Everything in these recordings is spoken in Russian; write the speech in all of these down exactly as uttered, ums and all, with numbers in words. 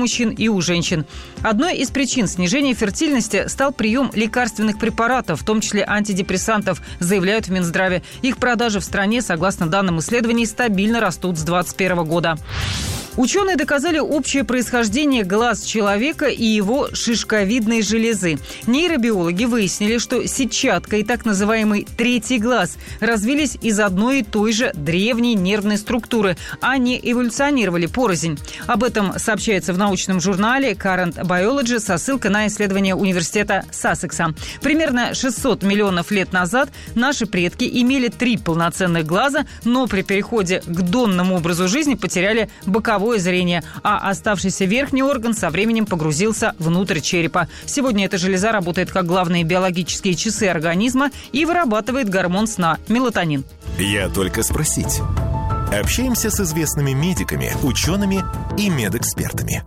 мужчин и у женщин. Одной из причин снижения фертильности стал прием лекарственных препаратов, в том числе антидепрессантов, заявляют в Минздраве. Их продажи в стране, согласно данным исследований, стабильно растут с двадцать первого года. Ученые доказали общее происхождение глаз человека и его шишковидной железы. Нейробиологи выяснили, что сетчатка и так называемый третий глаз развились из одной и той же древней нервной структуры, а не эволюционировали порознь. Об этом сообщается в научном журнале Current Biology со ссылкой на исследование университета Сассекса. Примерно шестьсот миллионов лет назад наши предки имели три полноценных глаза, но при переходе к донному образу жизни потеряли боковое зрение, а оставшийся верхний орган со временем погрузился внутрь черепа. Сегодня эта железа работает как главные биологические часы организма и вырабатывает гормон сна – мелатонин. Я только спросить. Общаемся с известными медиками, учеными и медэкспертами.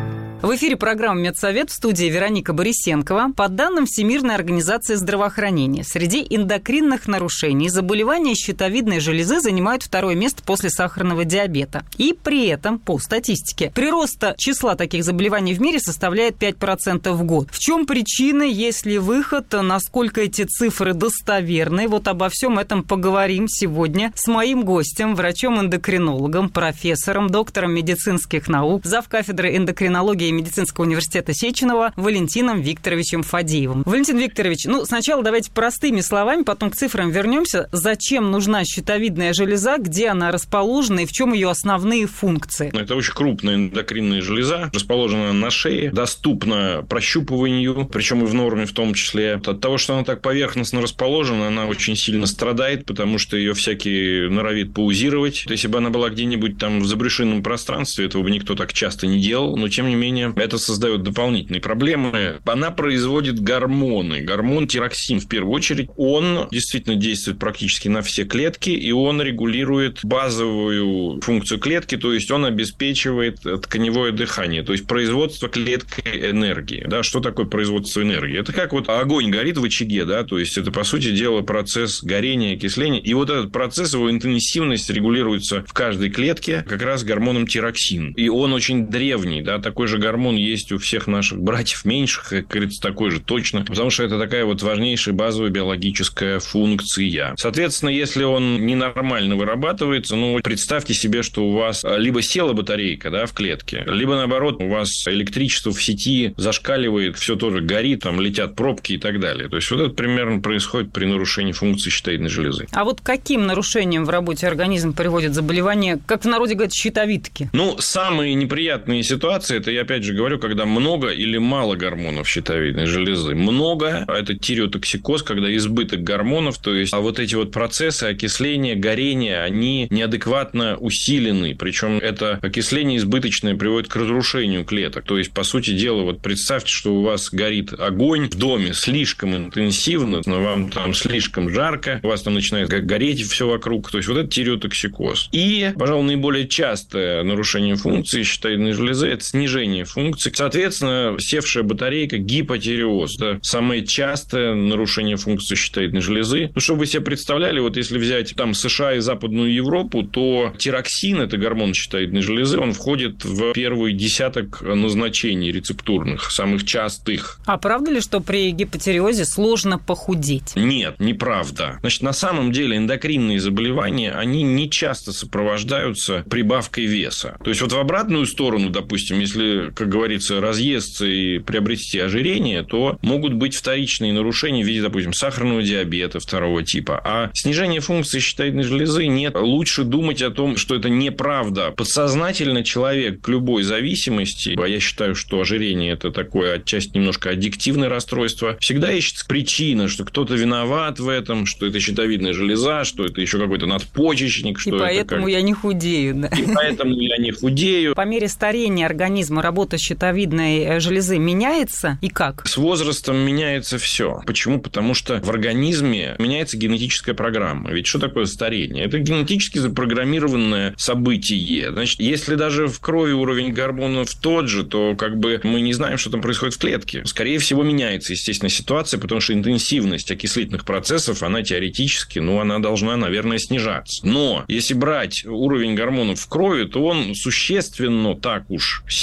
В эфире программа «Медсовет», в студии Вероника Борисенкова. По данным Всемирной организации здравоохранения, среди эндокринных нарушений заболевания щитовидной железы занимают второе место после сахарного диабета. И при этом, по статистике, прирост числа таких заболеваний в мире составляет пять процентов в год. В чем причина, есть ли выход, насколько эти цифры достоверны? Вот обо всем этом поговорим сегодня с моим гостем, врачом-эндокринологом, профессором, доктором медицинских наук, завкафедры эндокринологии медицинского университета Сеченова Валентином Викторовичем Фадеевым. Валентин Викторович, ну, сначала давайте простыми словами, потом к цифрам вернемся. Зачем нужна щитовидная железа, где она расположена и в чем ее основные функции? Это очень крупная эндокринная железа, расположена на шее, доступна прощупыванию, причем и в норме в том числе. От того, что она так поверхностно расположена, она очень сильно страдает, потому что ее всякие норовит паузировать. Если бы она была где-нибудь там в забрюшинном пространстве, этого бы никто так часто не делал, но тем не менее это создает дополнительные проблемы. Она производит гормоны. Гормон тироксин, в первую очередь, он действительно действует практически на все клетки, и он регулирует базовую функцию клетки, то есть он обеспечивает тканевое дыхание, то есть производство клеткой энергии. Да, что такое производство энергии? Это как вот огонь горит в очаге, да, то есть это, по сути дела, процесс горения, окисления, и вот этот процесс, его интенсивность регулируется в каждой клетке как раз гормоном тироксин. И он очень древний, да, такой же гормон есть у всех наших братьев меньших, как говорится, такой же точно, потому что это такая вот важнейшая базовая биологическая функция. Соответственно, если он ненормально вырабатывается, ну, представьте себе, что у вас либо села батарейка, да, в клетке, либо, наоборот, у вас электричество в сети зашкаливает, все тоже горит, там летят пробки и так далее. То есть, вот это примерно происходит при нарушении функции щитовидной железы. А вот каким нарушением в работе организма приводит заболевание, как в народе говорят, щитовидки? Ну, самые неприятные ситуации, это я опять же говорю, когда много или мало гормонов щитовидной железы. Много – это тиреотоксикоз, когда избыток гормонов, то есть а вот эти вот процессы окисления, горения, они неадекватно усилены. Причем это окисление избыточное приводит к разрушению клеток. То есть, по сути дела, вот представьте, что у вас горит огонь в доме слишком интенсивно, но вам там слишком жарко, у вас там начинает гореть все вокруг. То есть, вот это тиреотоксикоз. И, пожалуй, наиболее частое нарушение функции щитовидной железы – это снижение функций. Соответственно, севшая батарейка, гипотиреоз. Это самое частое нарушение функции щитовидной железы. Ну, чтобы вы себе представляли, вот если взять там США и Западную Европу, то тироксин, это гормон щитовидной железы, он входит в первый десяток назначений рецептурных, самых частых. А правда ли, что при гипотиреозе сложно похудеть? Нет, неправда. Значит, на самом деле эндокринные заболевания, они не часто сопровождаются прибавкой веса. То есть, вот в обратную сторону, допустим, если, как говорится, разъесться и приобрести ожирение, то могут быть вторичные нарушения в виде, допустим, сахарного диабета второго типа. А снижение функции щитовидной железы нет. Лучше думать о том, что это неправда. Подсознательно человек к любой зависимости, а я считаю, что ожирение – это такое отчасти немножко аддиктивное расстройство, всегда ищется причина, что кто-то виноват в этом, что это щитовидная железа, что это еще какой-то надпочечник. Что и это поэтому как... я не худею. Да? И поэтому я не худею. По мере старения организма работа щитовидной железы меняется и как? С возрастом меняется все. Почему? Потому что в организме меняется генетическая программа. Ведь что такое старение? Это генетически запрограммированное событие. Значит, если даже в крови уровень гормонов тот же, то как бы мы не знаем, что там происходит в клетке. Скорее всего, меняется, естественно, ситуация, потому что интенсивность окислительных процессов, она теоретически, ну, она должна, наверное, снижаться. Но если брать уровень гормонов в крови, то он существенно так уж сильно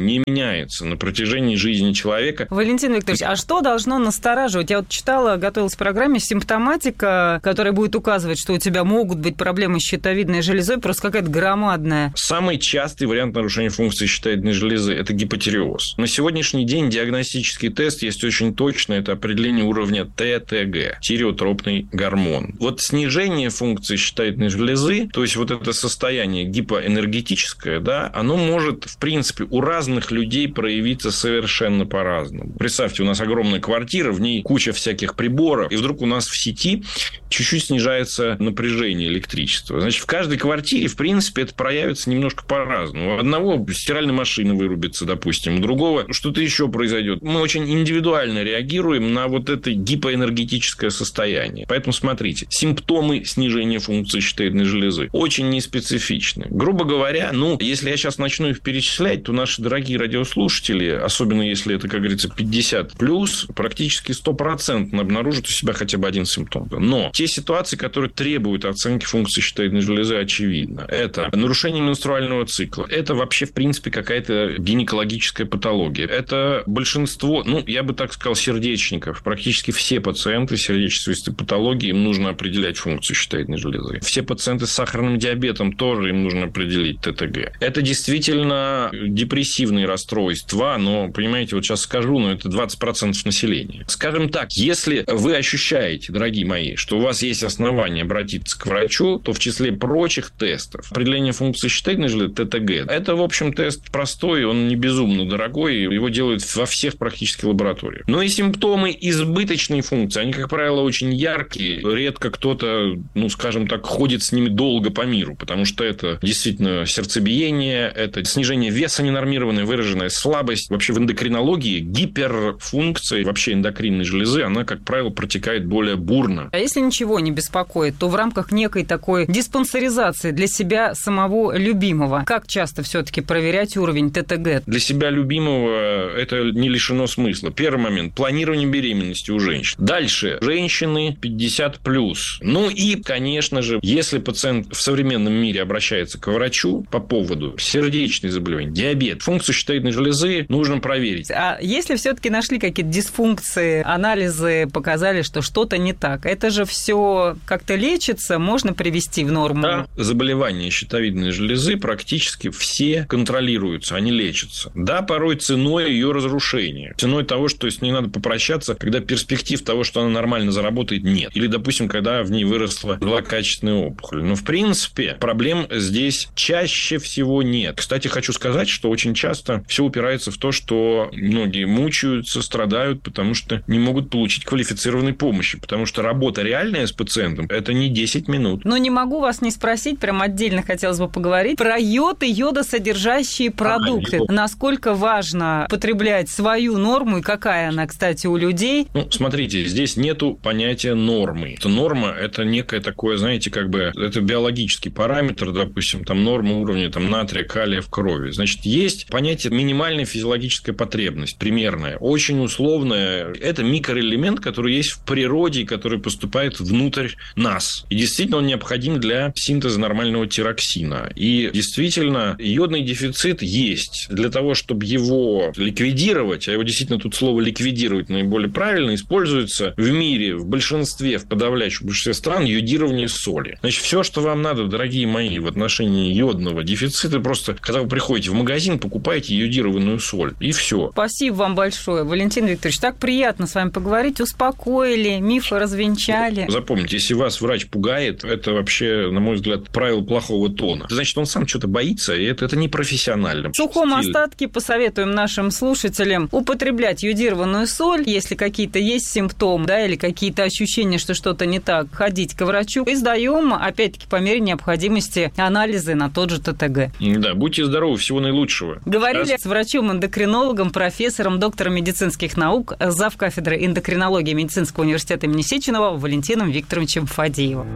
не меняется на протяжении жизни человека. Валентин Викторович, а что должно настораживать? Я вот читала, готовилась к программе, симптоматика, которая будет указывать, что у тебя могут быть проблемы с щитовидной железой, просто какая-то громадная. Самый частый вариант нарушения функции щитовидной железы – это гипотиреоз. На сегодняшний день диагностический тест есть очень точный, это определение уровня тэ тэ гэ – тиреотропный гормон. Вот снижение функции щитовидной железы, то есть вот это состояние гипоэнергетическое, да, оно может, в принципе, у разных людей проявиться совершенно по-разному. Представьте, у нас огромная квартира, в ней куча всяких приборов, и вдруг у нас в сети чуть-чуть снижается напряжение электричества. Значит, в каждой квартире, в принципе, это проявится немножко по-разному. У одного стиральная машина вырубится, допустим, у другого что-то еще произойдет. Мы очень индивидуально реагируем на вот это гипоэнергетическое состояние. Поэтому смотрите, симптомы снижения функции щитовидной железы очень неспецифичны. Грубо говоря, ну, если я сейчас начну их перечислять, то наши дорогие радиослушатели, особенно если это, как говорится, пятьдесят плюс, практически стопроцентно обнаружат у себя хотя бы один симптом. Но те ситуации, которые требуют оценки функции щитовидной железы, очевидно. Это нарушение менструального цикла. Это вообще, в принципе, какая-то гинекологическая патология. Это большинство, ну, я бы так сказал, сердечников. Практически все пациенты с сердечно-сосудистой патологией, им нужно определять функцию щитовидной железы. Все пациенты с сахарным диабетом тоже им нужно определить тэ тэ гэ. Это действительно депрессивные расстройства, но, понимаете, вот сейчас скажу, но это двадцать процентов населения. Скажем так, если вы ощущаете, дорогие мои, что у вас есть основания обратиться к врачу, то в числе прочих тестов определение функции щитовидной железы тэ тэ гэ. Это, в общем, тест простой, он не безумно дорогой, его делают во всех практически лабораториях. Но и симптомы избыточной функции, они, как правило, очень яркие. Редко кто-то, ну, скажем так, ходит с ними долго по миру, потому что это действительно сердцебиение, это снижение веса ненормированная, выраженная слабость. Вообще в эндокринологии гиперфункция вообще эндокринной железы, она, как правило, протекает более бурно. А если ничего не беспокоит, то в рамках некой такой диспансеризации для себя самого любимого, как часто все-таки проверять уровень тэ тэ гэ? Для себя любимого это не лишено смысла. Первый момент – планирование беременности у женщин. Дальше – женщины пятьдесят плюс. Ну и, конечно же, если пациент в современном мире обращается к врачу по поводу сердечных заболеваний, диабет, функцию щитовидной железы нужно проверить. А если все-таки нашли какие-то дисфункции, анализы показали, что что-то не так, это же все как-то лечится, можно привести в норму? Да, заболевания щитовидной железы практически все контролируются, они лечатся. Да, порой ценой ее разрушения. Ценой того, что с ней надо попрощаться, когда перспектив того, что она нормально заработает, нет. Или, допустим, когда в ней выросла злокачественная опухоль. Но, в принципе, проблем здесь чаще всего нет. Кстати, хочу сказать, что очень часто все упирается в то, что многие мучаются, страдают, потому что не могут получить квалифицированной помощи. Потому что работа реальная с пациентом – это не десять минут. Но не могу вас не спросить, прям отдельно хотелось бы поговорить про йод и йодосодержащие продукты. А, Насколько важно потреблять свою норму и какая она, кстати, у людей? Ну, смотрите, здесь нету понятия нормы. Это норма – это некое такое, знаете, как бы, это биологический параметр, допустим, там норма уровня там, натрия, калия в крови. Значит, есть понятие минимальная физиологическая потребность, примерная, очень условная. Это микроэлемент, который есть в природе, который поступает внутрь нас. И действительно он необходим для синтеза нормального тироксина. И действительно йодный дефицит есть. Для того, чтобы его ликвидировать, а его действительно тут слово ликвидировать наиболее правильно, используется в мире, в большинстве, в подавляющем большинстве стран йодирование соли. Значит, все, что вам надо, дорогие мои, в отношении йодного дефицита, просто когда вы приходите в магазин, покупаете йодированную соль. И все. Спасибо вам большое, Валентин Викторович. Так приятно с вами поговорить. Успокоили, мифы развенчали. Запомните, если вас врач пугает, это вообще, на мой взгляд, правило плохого тона. Значит, он сам что-то боится, и это, это не профессионально. В сухом остатке посоветуем нашим слушателям употреблять йодированную соль, если какие-то есть симптомы, да, или какие-то ощущения, что что-то не так, ходить к врачу. И сдаем, опять-таки, по мере необходимости анализы на тот же тэ тэ гэ. Да, будьте здоровы, всего наилучшего. Говорили Раз... с врачом-эндокринологом, профессором, доктором медицинских наук, завкафедрой эндокринологии Медицинского университета имени Сеченова Валентином Викторовичем Фадеевым.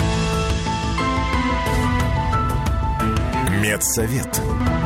Медсовет.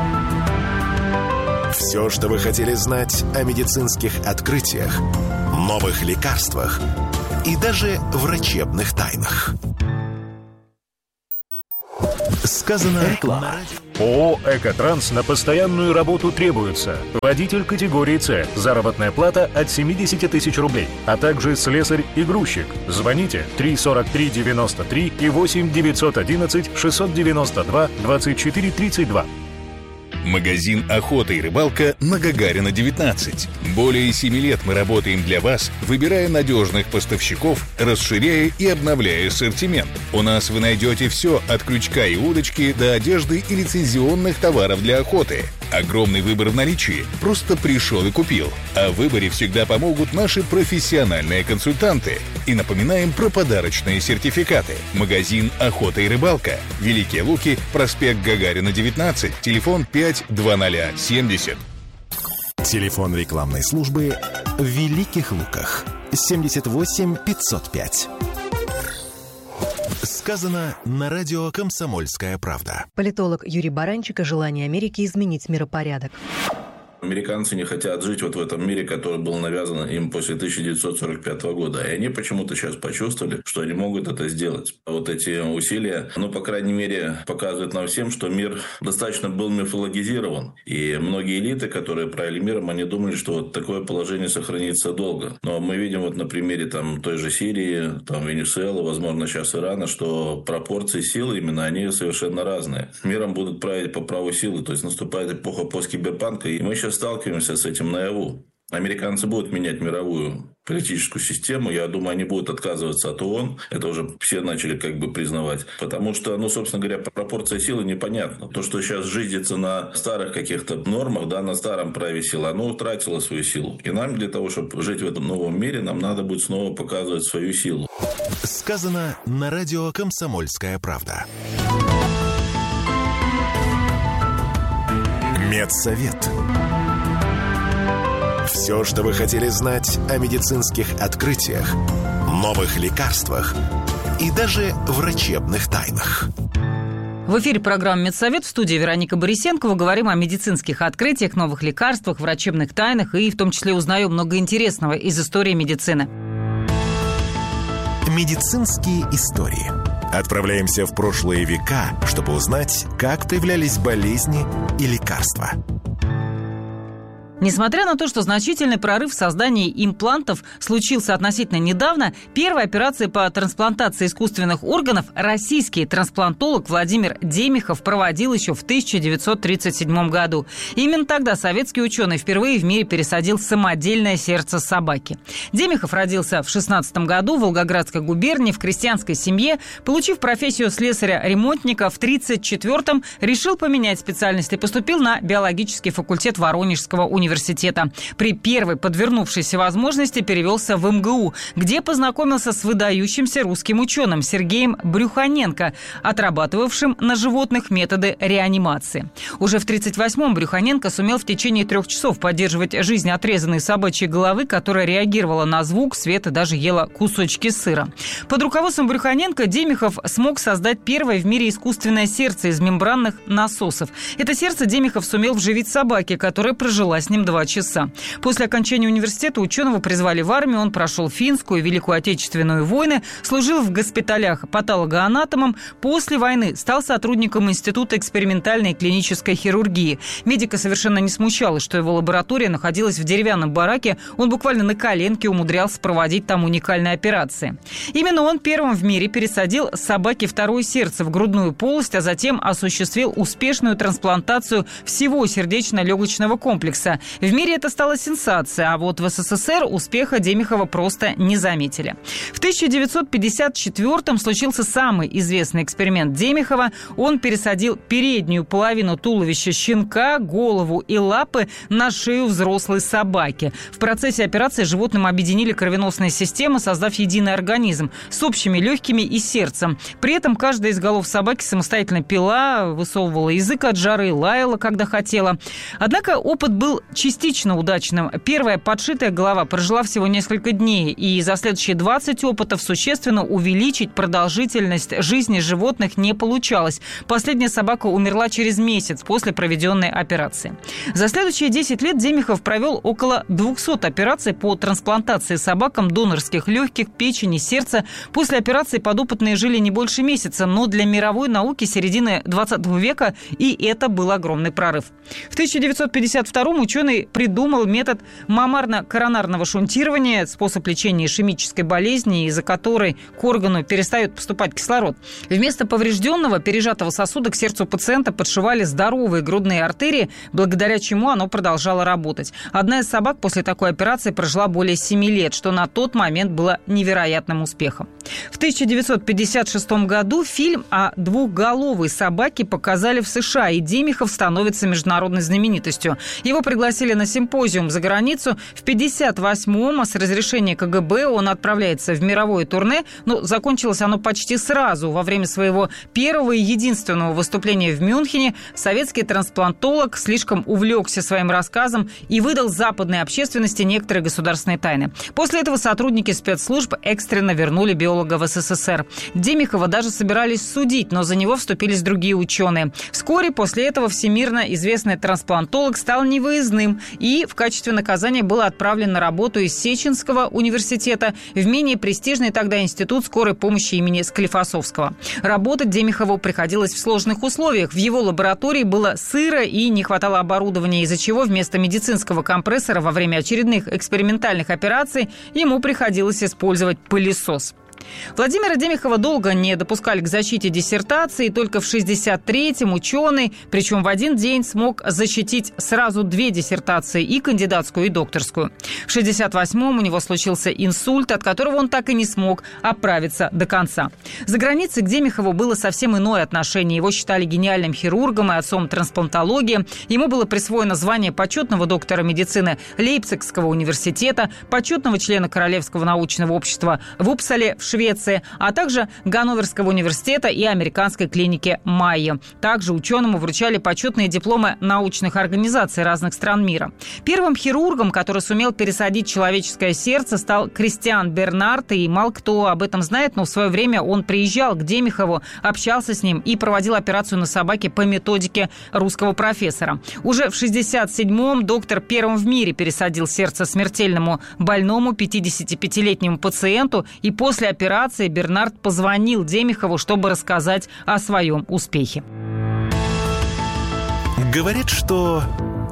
Все, что вы хотели знать о медицинских открытиях, новых лекарствах и даже врачебных тайнах. Сказано реклама. ООО «Экотранс» на постоянную работу требуется. Водитель категории С. Заработная плата от семьдесят тысяч рублей. А также слесарь и грузчик. Звоните три сорок три девяносто три и восемь девятьсот одиннадцать шестьсот девяносто два двадцать четыре тридцать два. Магазин «Охота и рыбалка» на Гагарина, девятнадцать. Более семи лет мы работаем для вас, выбирая надежных поставщиков, расширяя и обновляя ассортимент. У нас вы найдете все от крючка и удочки до одежды и лицензионных товаров для охоты. Огромный выбор в наличии. Просто пришел и купил. А в выборе всегда помогут наши профессиональные консультанты. И напоминаем про подарочные сертификаты. Магазин «Охота и рыбалка». Великие Луки, проспект Гагарина, девятнадцать, телефон пять двадцать семьдесят. Телефон рекламной службы в Великих Луках. семьдесят восемь пятьсот пять. Сказано на радио «Комсомольская правда». Политолог Юрий Баранчик о желании Америки изменить миропорядок. Американцы не хотят жить вот в этом мире, который был навязан им после тысяча девятьсот сорок пятого года. И они почему-то сейчас почувствовали, что они могут это сделать. Вот эти усилия, ну, по крайней мере, показывают нам всем, что мир достаточно был мифологизирован. И многие элиты, которые правили миром, они думали, что вот такое положение сохранится долго. Но мы видим вот на примере там, той же Сирии, там, Венесуэлы, возможно, сейчас Ирана, что пропорции силы именно, они совершенно разные. Миром будут править по праву силы. То есть наступает эпоха посткиберпанка, и мы сейчас сталкиваемся с этим наяву. Американцы будут менять мировую политическую систему. Я думаю, они будут отказываться от ООН. Это уже все начали как бы признавать. Потому что, ну, собственно говоря, пропорция силы непонятна. То, что сейчас жизнится на старых каких-то нормах, да, на старом праве силы, оно утратило свою силу. И нам для того, чтобы жить в этом новом мире, нам надо будет снова показывать свою силу. Сказано на радио «Комсомольская правда». Медсовет. Все, что вы хотели знать о медицинских открытиях, новых лекарствах и даже врачебных тайнах. В эфире программы «Медсовет», в студии Вероника Борисенкова. Говорим о медицинских открытиях, новых лекарствах, врачебных тайнах и в том числе узнаем много интересного из истории медицины. Медицинские истории. Отправляемся в прошлые века, чтобы узнать, как появлялись болезни и лекарства. Несмотря на то, что значительный прорыв в создании имплантов случился относительно недавно, первая операция по трансплантации искусственных органов российский трансплантолог Владимир Демихов проводил еще в тысяча девятьсот тридцать седьмом году. Именно тогда советский ученый впервые в мире пересадил самодельное сердце собаки. Демихов родился в шестнадцатом году в Волгоградской губернии в крестьянской семье. Получив профессию слесаря-ремонтника, в тридцать четвёртом решил поменять специальность и поступил на биологический факультет Воронежского университета. университета. При первой подвернувшейся возможности перевелся в эм гэ у, где познакомился с выдающимся русским ученым Сергеем Брюханенко, отрабатывавшим на животных методы реанимации. Уже в тридцать восьмом Брюханенко сумел в течение трех часов поддерживать жизнь отрезанной собачьей головы, которая реагировала на звук, свет и даже ела кусочки сыра. Под руководством Брюханенко Демихов смог создать первое в мире искусственное сердце из мембранных насосов. Это сердце Демихов сумел вживить собаке, которая прожила с ним два часа. После окончания университета ученого призвали в армию. Он прошел финскую и Великую Отечественную войны, служил в госпиталях патологоанатомом. После войны стал сотрудником Института экспериментальной и клинической хирургии. Медика совершенно не смущало, что его лаборатория находилась в деревянном бараке. Он буквально на коленке умудрялся проводить там уникальные операции. Именно он первым в мире пересадил собаке второе сердце в грудную полость, а затем осуществил успешную трансплантацию всего сердечно-легочного комплекса. В мире это стало сенсацией, а вот в эс эс эс эр успеха Демихова просто не заметили. В тысяча девятьсот пятьдесят четвёртом случился самый известный эксперимент Демихова. Он пересадил переднюю половину туловища щенка, голову и лапы на шею взрослой собаки. В процессе операции животным объединили кровеносные системы, создав единый организм с общими легкими и сердцем. При этом каждая из голов собаки самостоятельно пила, высовывала язык от жары, лаяла, когда хотела. Однако опыт был частично удачным. Первая подшитая голова прожила всего несколько дней, и за следующие двадцать опытов существенно увеличить продолжительность жизни животных не получалось. Последняя собака умерла через месяц после проведенной операции. За следующие десять лет Демихов провел около двухсот операций по трансплантации собакам донорских легких, печени, сердца. После операции подопытные жили не больше месяца, но для мировой науки середины двадцатого века и это был огромный прорыв. В тысяча девятьсот пятьдесят втором ученый придумал метод маммарно-коронарного шунтирования, способ лечения ишемической болезни, из-за которой к органу перестает поступать кислород. Вместо поврежденного пережатого сосуда к сердцу пациента подшивали здоровые грудные артерии, благодаря чему оно продолжало работать. Одна из собак после такой операции прожила более семи лет, что на тот момент было невероятным успехом. В тысяча девятьсот пятьдесят шестом году фильм о двухголовой собаке показали в США, и Демихов становится международной знаменитостью. Его пригласили на симпозиум за границу. В пятьдесят восьмом с разрешения ка гэ бэ он отправляется в мировое турне, но закончилось оно почти сразу. Во время своего первого и единственного выступления в Мюнхене советский трансплантолог слишком увлекся своим рассказом и выдал западной общественности некоторые государственные тайны. После этого сотрудники спецслужб экстренно вернули биолога в эс эс эс эр. Демихова даже собирались судить, но за него вступились другие ученые. Вскоре после этого всемирно известный трансплантолог стал невыездным и в качестве наказания был отправлен на работу из Сеченского университета в менее престижный тогда институт скорой помощи имени Склифосовского. Работать Демихову приходилось в сложных условиях. В его лаборатории было сыро и не хватало оборудования, из-за чего вместо медицинского компрессора во время очередных экспериментальных операций ему приходилось использовать пылесос. Владимира Демихова долго не допускали к защите диссертации, только в шестьдесят третьем ученый, причем в один день, смог защитить сразу две диссертации, и кандидатскую, и докторскую. В шестьдесят восьмом у него случился инсульт, от которого он так и не смог оправиться до конца. За границей к Демихову было совсем иное отношение. Его считали гениальным хирургом и отцом трансплантологии. Ему было присвоено звание почетного доктора медицины Лейпцигского университета, почетного члена Королевского научного общества в Упсале, в Швеции, а также Ганноверского университета и американской клиники Майо. Также ученому вручали почетные дипломы научных организаций разных стран мира. Первым хирургом, который сумел пересадить человеческое сердце, стал Кристиан Бернард, и мало кто об этом знает, но в свое время он приезжал к Демихову, общался с ним и проводил операцию на собаке по методике русского профессора. Уже в шестьдесят седьмом доктор первым в мире пересадил сердце смертельному больному пятидесятипятилетнему пациенту, и после операции операции Бернард позвонил Демихову, чтобы рассказать о своем успехе. Говорит, что...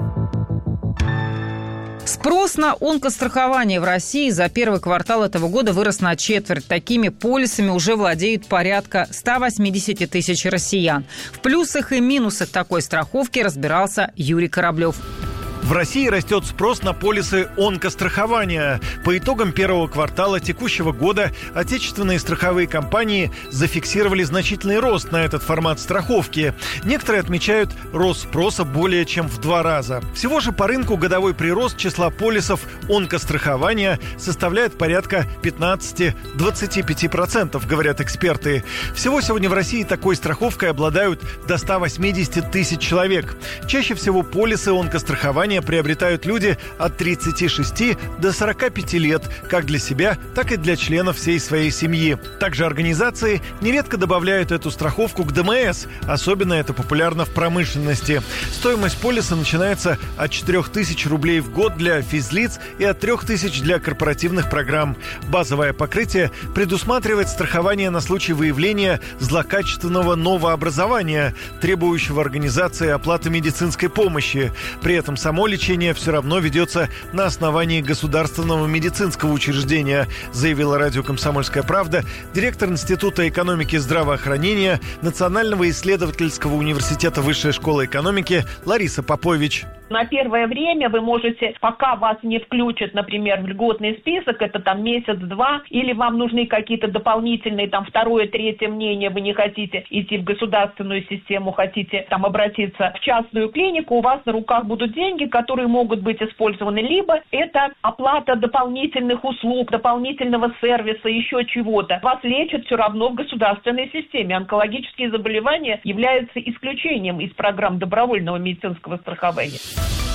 Спрос на онкострахование в России за первый квартал этого года вырос на четверть. Такими полисами уже владеют порядка ста восьмидесяти тысяч россиян. В плюсах и минусах такой страховки разбирался Юрий Кораблев. В России растет спрос на полисы онкострахования. По итогам первого квартала текущего года отечественные страховые компании зафиксировали значительный рост на этот формат страховки. Некоторые отмечают рост спроса более чем в два раза. Всего же по рынку годовой прирост числа полисов онкострахования составляет порядка пятнадцать-двадцать пять процентов, говорят эксперты. Всего сегодня в России такой страховкой обладают до ста восьмидесяти тысяч человек. Чаще всего полисы онкострахования приобретают люди от тридцати шести до сорока пяти лет, как для себя, так и для членов всей своей семьи. Также организации нередко добавляют эту страховку к дэ эм эс, особенно это популярно в промышленности. Стоимость полиса начинается от четырёх тысяч рублей в год для физлиц и от трёх тысяч для корпоративных программ. Базовое покрытие предусматривает страхование на случай выявления злокачественного новообразования, требующего организации оплаты медицинской помощи. При этом само лечение все равно ведется на основании государственного медицинского учреждения, заявила радио «Комсомольская правда» директор Института экономики и здравоохранения Национального исследовательского университета Высшей школы экономики Лариса Попович. На первое время вы можете, пока вас не включат, например, в льготный список, это там месяц-два, или вам нужны какие-то дополнительные, там, второе, третье мнение, вы не хотите идти в государственную систему, хотите там обратиться в частную клинику, у вас на руках будут деньги, которые могут быть использованы, либо это оплата дополнительных услуг, дополнительного сервиса, еще чего-то. Вас лечат все равно в государственной системе. Онкологические заболевания являются исключением из программ добровольного медицинского страхования. С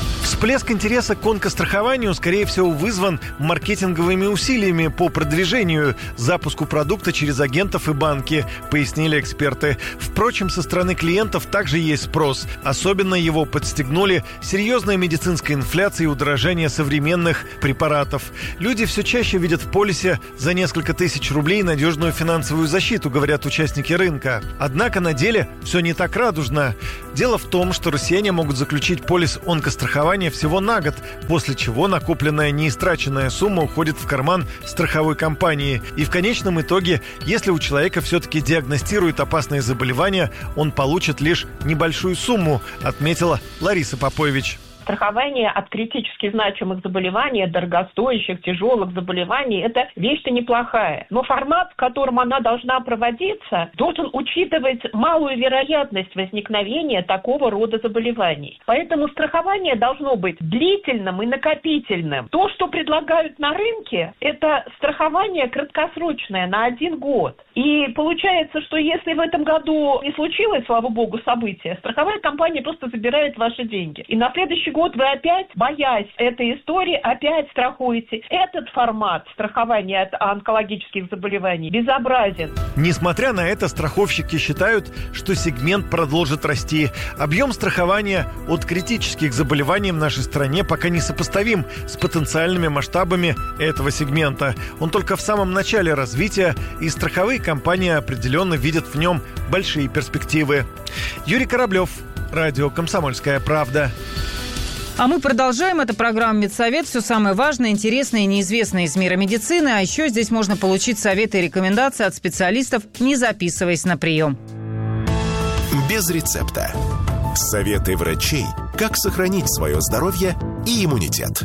Всплеск интереса к онкострахованию, скорее всего, вызван маркетинговыми усилиями по продвижению, запуску продукта через агентов и банки, пояснили эксперты. Впрочем, со стороны клиентов также есть спрос. Особенно его подстегнули серьезная медицинская инфляция и удорожание современных препаратов. Люди все чаще видят в полисе за несколько тысяч рублей надежную финансовую защиту, говорят участники рынка. Однако на деле все не так радужно. Дело в том, что россияне могут заключить полис онкострахования всего на год, после чего накопленная неистраченная сумма уходит в карман страховой компании. И в конечном итоге, если у человека все-таки диагностируют опасные заболевания, он получит лишь небольшую сумму, отметила Лариса Попович. Страхование от критически значимых заболеваний, от дорогостоящих, тяжелых заболеваний – это вещь-то неплохая. Но формат, в котором она должна проводиться, должен учитывать малую вероятность возникновения такого рода заболеваний. Поэтому страхование должно быть длительным и накопительным. То, что предлагают на рынке, это страхование краткосрочное на один год. И получается, что если в этом году не случилось, слава богу, событие, страховая компания просто забирает ваши деньги. И на следующий год вы опять, боясь этой истории, опять страхуете. Этот формат страхования от онкологических заболеваний безобразен. Несмотря на это, страховщики считают, что сегмент продолжит расти. Объем страхования от критических заболеваний в нашей стране пока не сопоставим с потенциальными масштабами этого сегмента. Он только в самом начале развития, и страховые компании определенно видят в нем большие перспективы. Юрий Кораблев, радио «Комсомольская правда». А мы продолжаем. Это программа «Медсовет». Все самое важное, интересное и неизвестное из мира медицины. А еще здесь можно получить советы и рекомендации от специалистов, не записываясь на прием. Без рецепта. Советы врачей, как сохранить свое здоровье и иммунитет.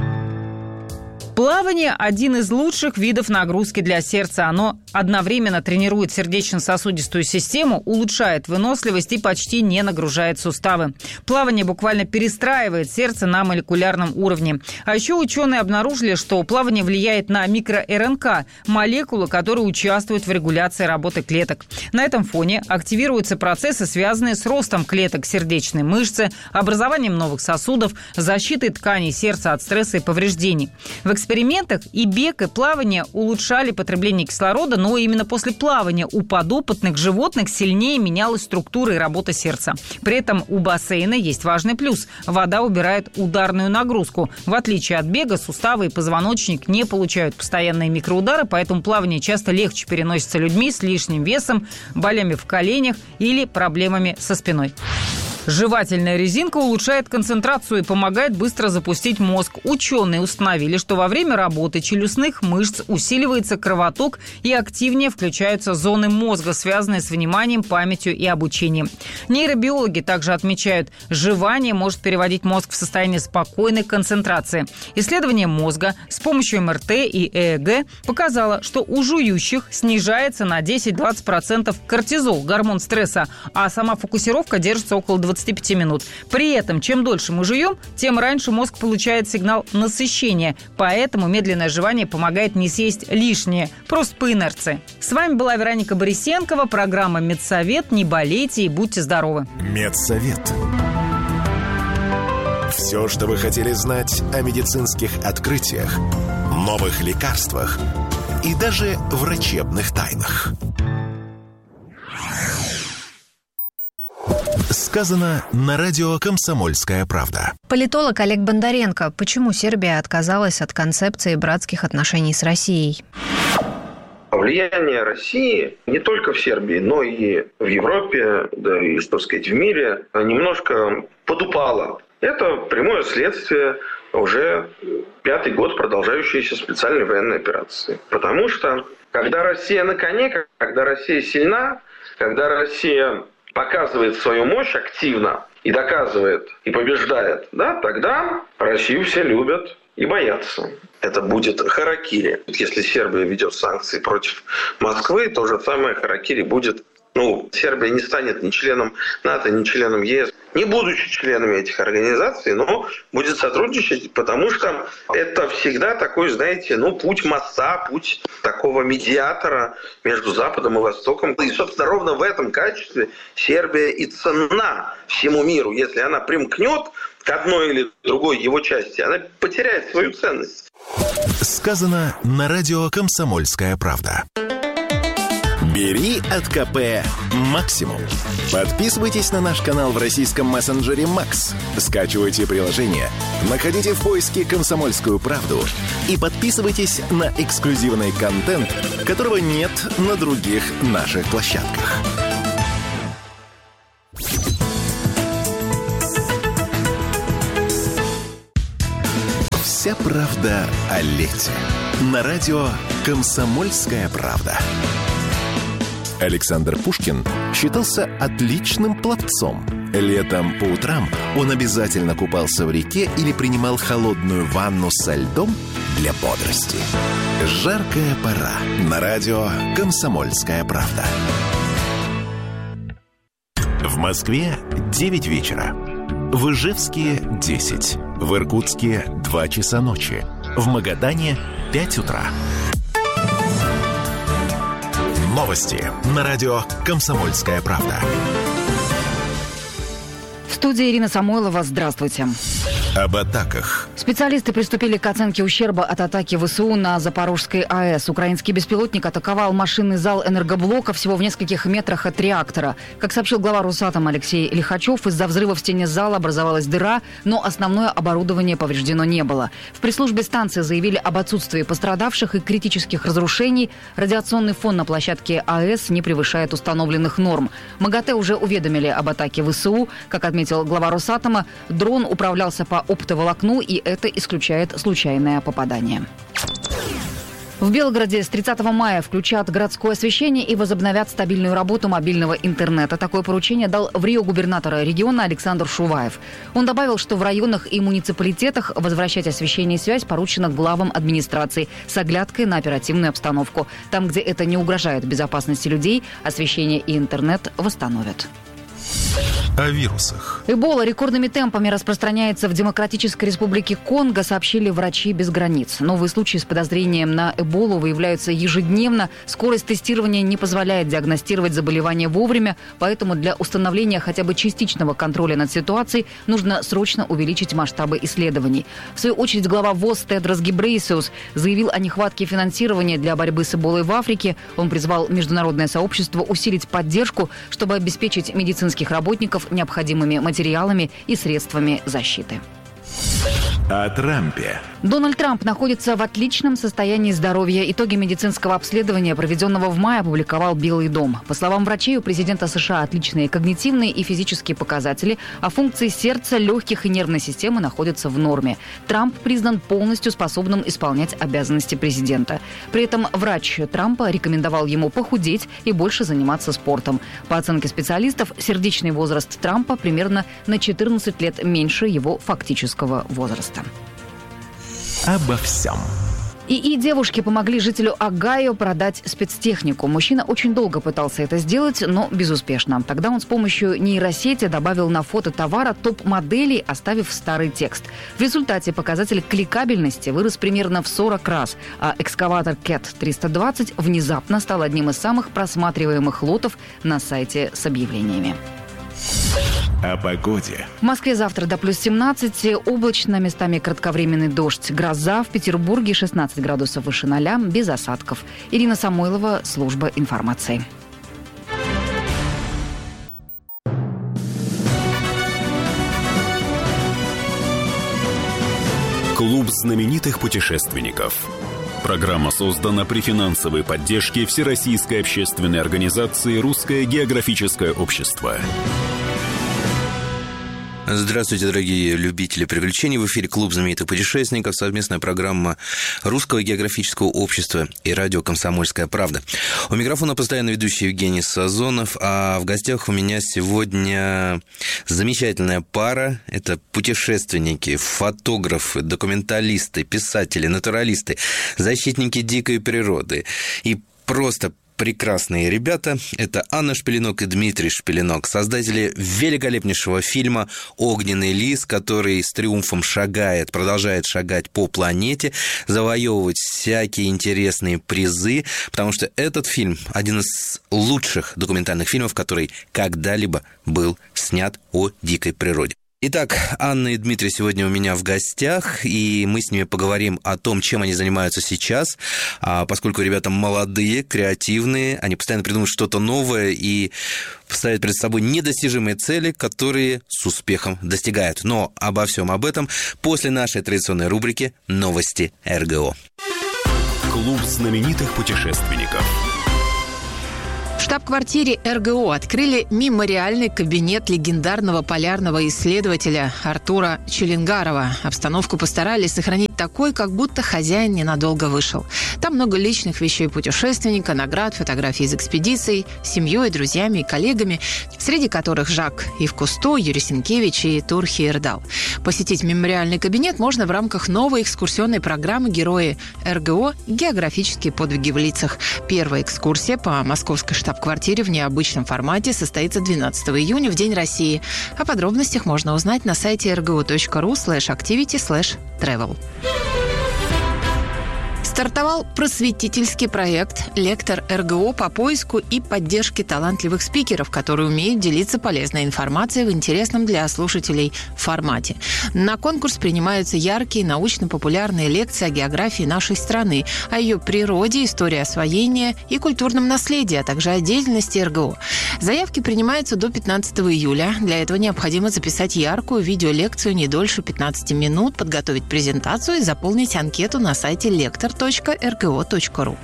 Плавание – один из лучших видов нагрузки для сердца. Оно одновременно тренирует сердечно-сосудистую систему, улучшает выносливость и почти не нагружает суставы. Плавание буквально перестраивает сердце на молекулярном уровне. А еще ученые обнаружили, что плавание влияет на микро-РНК – молекулы, которые участвуют в регуляции работы клеток. На этом фоне активируются процессы, связанные с ростом клеток сердечной мышцы, образованием новых сосудов, защитой тканей сердца от стресса и повреждений. В экспериментах и бег, и плавание улучшали потребление кислорода, но именно после плавания у подопытных животных сильнее менялась структура и работа сердца. При этом у бассейна есть важный плюс – вода убирает ударную нагрузку. В отличие от бега, суставы и позвоночник не получают постоянные микроудары, поэтому плавание часто легче переносится людьми с лишним весом, болями в коленях или проблемами со спиной. Жевательная резинка улучшает концентрацию и помогает быстро запустить мозг. Ученые установили, что во время работы челюстных мышц усиливается кровоток и активнее включаются зоны мозга, связанные с вниманием, памятью и обучением. Нейробиологи также отмечают, жевание может переводить мозг в состояние спокойной концентрации. Исследование мозга с помощью эм эр тэ и э э гэ показало, что у жующих снижается на десять-двадцать процентов кортизол, гормон стресса, а сама фокусировка держится около двадцати пяти минут. При этом, чем дольше мы жуем, тем раньше мозг получает сигнал насыщения. Поэтому медленное жевание помогает не съесть лишнее, просто по инерции. С вами была Вероника Борисенкова, программа «Медсовет». Не болейте и будьте здоровы. Медсовет. Все, что вы хотели знать о медицинских открытиях, новых лекарствах и даже врачебных тайнах. Сказано на радио «Комсомольская правда». Политолог Олег Бондаренко. Почему Сербия отказалась от концепции братских отношений с Россией? Влияние России не только в Сербии, но и в Европе, да и, что сказать, в мире немножко подупало. Это прямое следствие уже пятый год продолжающейся специальной военной операции. Потому что, когда Россия на коне, когда Россия сильна, когда Россия показывает свою мощь активно и доказывает, и побеждает, да, тогда Россию все любят и боятся. Это будет харакири. Если Сербия ведет санкции против Москвы, то же самое харакири будет Ну, Сербия не станет ни членом НАТО, ни членом ЕС, не будучи членами этих организаций, но будет сотрудничать, потому что это всегда такой, знаете, ну, путь моста, путь такого медиатора между Западом и Востоком. И, собственно, ровно в этом качестве Сербия и ценна всему миру. Если она примкнет к одной или другой его части, она потеряет свою ценность. Сказано на радио «Комсомольская правда». Бери от КП максимум. Подписывайтесь на наш канал в российском мессенджере Макс. Скачивайте приложение, находите в поиске «Комсомольскую правду» и подписывайтесь на эксклюзивный контент, которого нет на других наших площадках. Вся правда о лете. На радио «Комсомольская правда». Александр Пушкин считался отличным пловцом. Летом по утрам он обязательно купался в реке или принимал холодную ванну со льдом для бодрости. Жаркая пора. На радио «Комсомольская правда». В Москве девять вечера. В Ижевске десять. В Иркутске два часа ночи. В Магадане пять утра. Новости на радио «Комсомольская правда». В студии Ирина Самойлова. Здравствуйте. Об атаках. Специалисты приступили к оценке ущерба от атаки ВСУ на Запорожской АЭС. Украинский беспилотник атаковал машинный зал энергоблока всего в нескольких метрах от реактора. Как сообщил глава Росатома Алексей Лихачев, из-за взрыва в стене зала образовалась дыра, но основное оборудование повреждено не было. В пресс-службе станции заявили об отсутствии пострадавших и критических разрушений. Радиационный фон на площадке АЭС не превышает установленных норм. МАГАТЭ уже уведомили об атаке ВСУ. Как отметил глава Росатома, дрон управлялся по оптоволокну, и это исключает случайное попадание. В Белгороде с тридцатого мая включат городское освещение и возобновят стабильную работу мобильного интернета. Такое поручение дал в Рио губернатора региона Александр Шуваев. Он добавил, что в районах и муниципалитетах возвращать освещение и связь поручено главам администрации с оглядкой на оперативную обстановку. Там, где это не угрожает безопасности людей, освещение и интернет восстановят. О вирусах. Эбола рекордными темпами распространяется в Демократической Республике Конго, сообщили врачи без границ. Новые случаи с подозрением на эболу выявляются ежедневно. Скорость тестирования не позволяет диагностировать заболевание вовремя, поэтому для установления хотя бы частичного контроля над ситуацией нужно срочно увеличить масштабы исследований. В свою очередь глава ВОЗ Тедрос Гебрейесус заявил о нехватке финансирования для борьбы с эболой в Африке. Он призвал международное сообщество усилить поддержку, чтобы обеспечить медицинских работников необходимыми материалами и средствами защиты. О Трампе. Дональд Трамп находится в отличном состоянии здоровья. Итоги медицинского обследования, проведенного в мае, опубликовал Белый дом. По словам врачей, у президента США отличные когнитивные и физические показатели, а функции сердца, легких и нервной системы находятся в норме. Трамп признан полностью способным исполнять обязанности президента. При этом врач Трампа рекомендовал ему похудеть и больше заниматься спортом. По оценке специалистов, сердечный возраст Трампа примерно на четырнадцать лет меньше его фактического возраста. Обо всем. ИИ девушки помогли жителю Огайо продать спецтехнику. Мужчина очень долго пытался это сделать, но безуспешно. Тогда он с помощью нейросети добавил на фото товара топ-моделей, оставив старый текст. В результате показатель кликабельности вырос примерно в сорок раз, а экскаватор кэт триста двадцать внезапно стал одним из самых просматриваемых лотов на сайте с объявлениями. О погоде. В Москве завтра до плюс семнадцать, облачно, местами кратковременный дождь, гроза. В Петербурге шестнадцать градусов выше ноля, без осадков. Ирина Самойлова, служба информации. Клуб знаменитых путешественников. Программа создана при финансовой поддержке Всероссийской общественной организации «Русское географическое общество». Здравствуйте, дорогие любители приключений. В эфире «Клуб знаменитых путешественников», совместная программа Русского географического общества и радио «Комсомольская правда». У микрофона постоянно ведущий Евгений Сазонов, а в гостях у меня сегодня замечательная пара. Это путешественники, фотографы, документалисты, писатели, натуралисты, защитники дикой природы и просто прекрасные ребята. Это Анна Шпилинок и Дмитрий Шпилинок, создатели великолепнейшего фильма «Огненный лис», который с триумфом шагает, продолжает шагать по планете, завоевывать всякие интересные призы, потому что этот фильм один из лучших документальных фильмов, который когда-либо был снят о дикой природе. Итак, Анна и Дмитрий сегодня у меня в гостях, и мы с ними поговорим о том, чем они занимаются сейчас, поскольку ребята молодые, креативные, они постоянно придумывают что-то новое и ставят перед собой недостижимые цели, которые с успехом достигают. Но обо всем об этом после нашей традиционной рубрики «Новости эр гэ о». Клуб знаменитых путешественников. В штаб-квартире эр гэ о открыли мемориальный кабинет легендарного полярного исследователя Артура Челенгарова. Обстановку постарались сохранить такой, как будто хозяин ненадолго вышел. Там много личных вещей путешественника, наград, фотографий из экспедиций, с семьей, друзьями и коллегами, среди которых Жак Ив Кусто, Юрий Сенкевич и Тур Хейердал. Посетить мемориальный кабинет можно в рамках новой экскурсионной программы «Герои эр гэ о. Географические подвиги в лицах». Первая экскурсия по московской штаб-квартире в необычном формате состоится двенадцатого июня в День России. О подробностях можно узнать на сайте эр гэ о точка ру слэш активити слэш тревел. Стартовал просветительский проект «Лектор эр гэ о» по поиску и поддержке талантливых спикеров, которые умеют делиться полезной информацией в интересном для слушателей формате. На конкурс принимаются яркие научно-популярные лекции о географии нашей страны, о ее природе, истории освоения и культурном наследии, а также о деятельности эр гэ о. Заявки принимаются до пятнадцатого июля. Для этого необходимо записать яркую видеолекцию не дольше пятнадцати минут, подготовить презентацию и заполнить анкету на сайте лектор точка эр гэ о точка ру.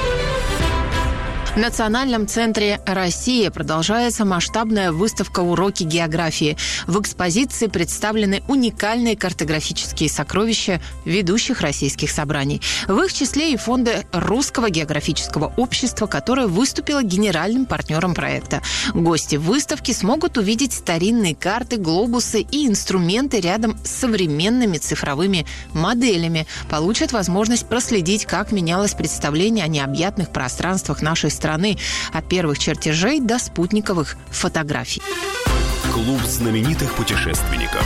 В Национальном центре «Россия» продолжается масштабная выставка «Уроки географии». В экспозиции представлены уникальные картографические сокровища ведущих российских собраний. В их числе и фонды Русского географического общества, которое выступило генеральным партнером проекта. Гости выставки смогут увидеть старинные карты, глобусы и инструменты рядом с современными цифровыми моделями. Получат возможность проследить, как менялось представление о необъятных пространствах нашей страны. страны, от первых чертежей до спутниковых фотографий. Клуб знаменитых путешественников.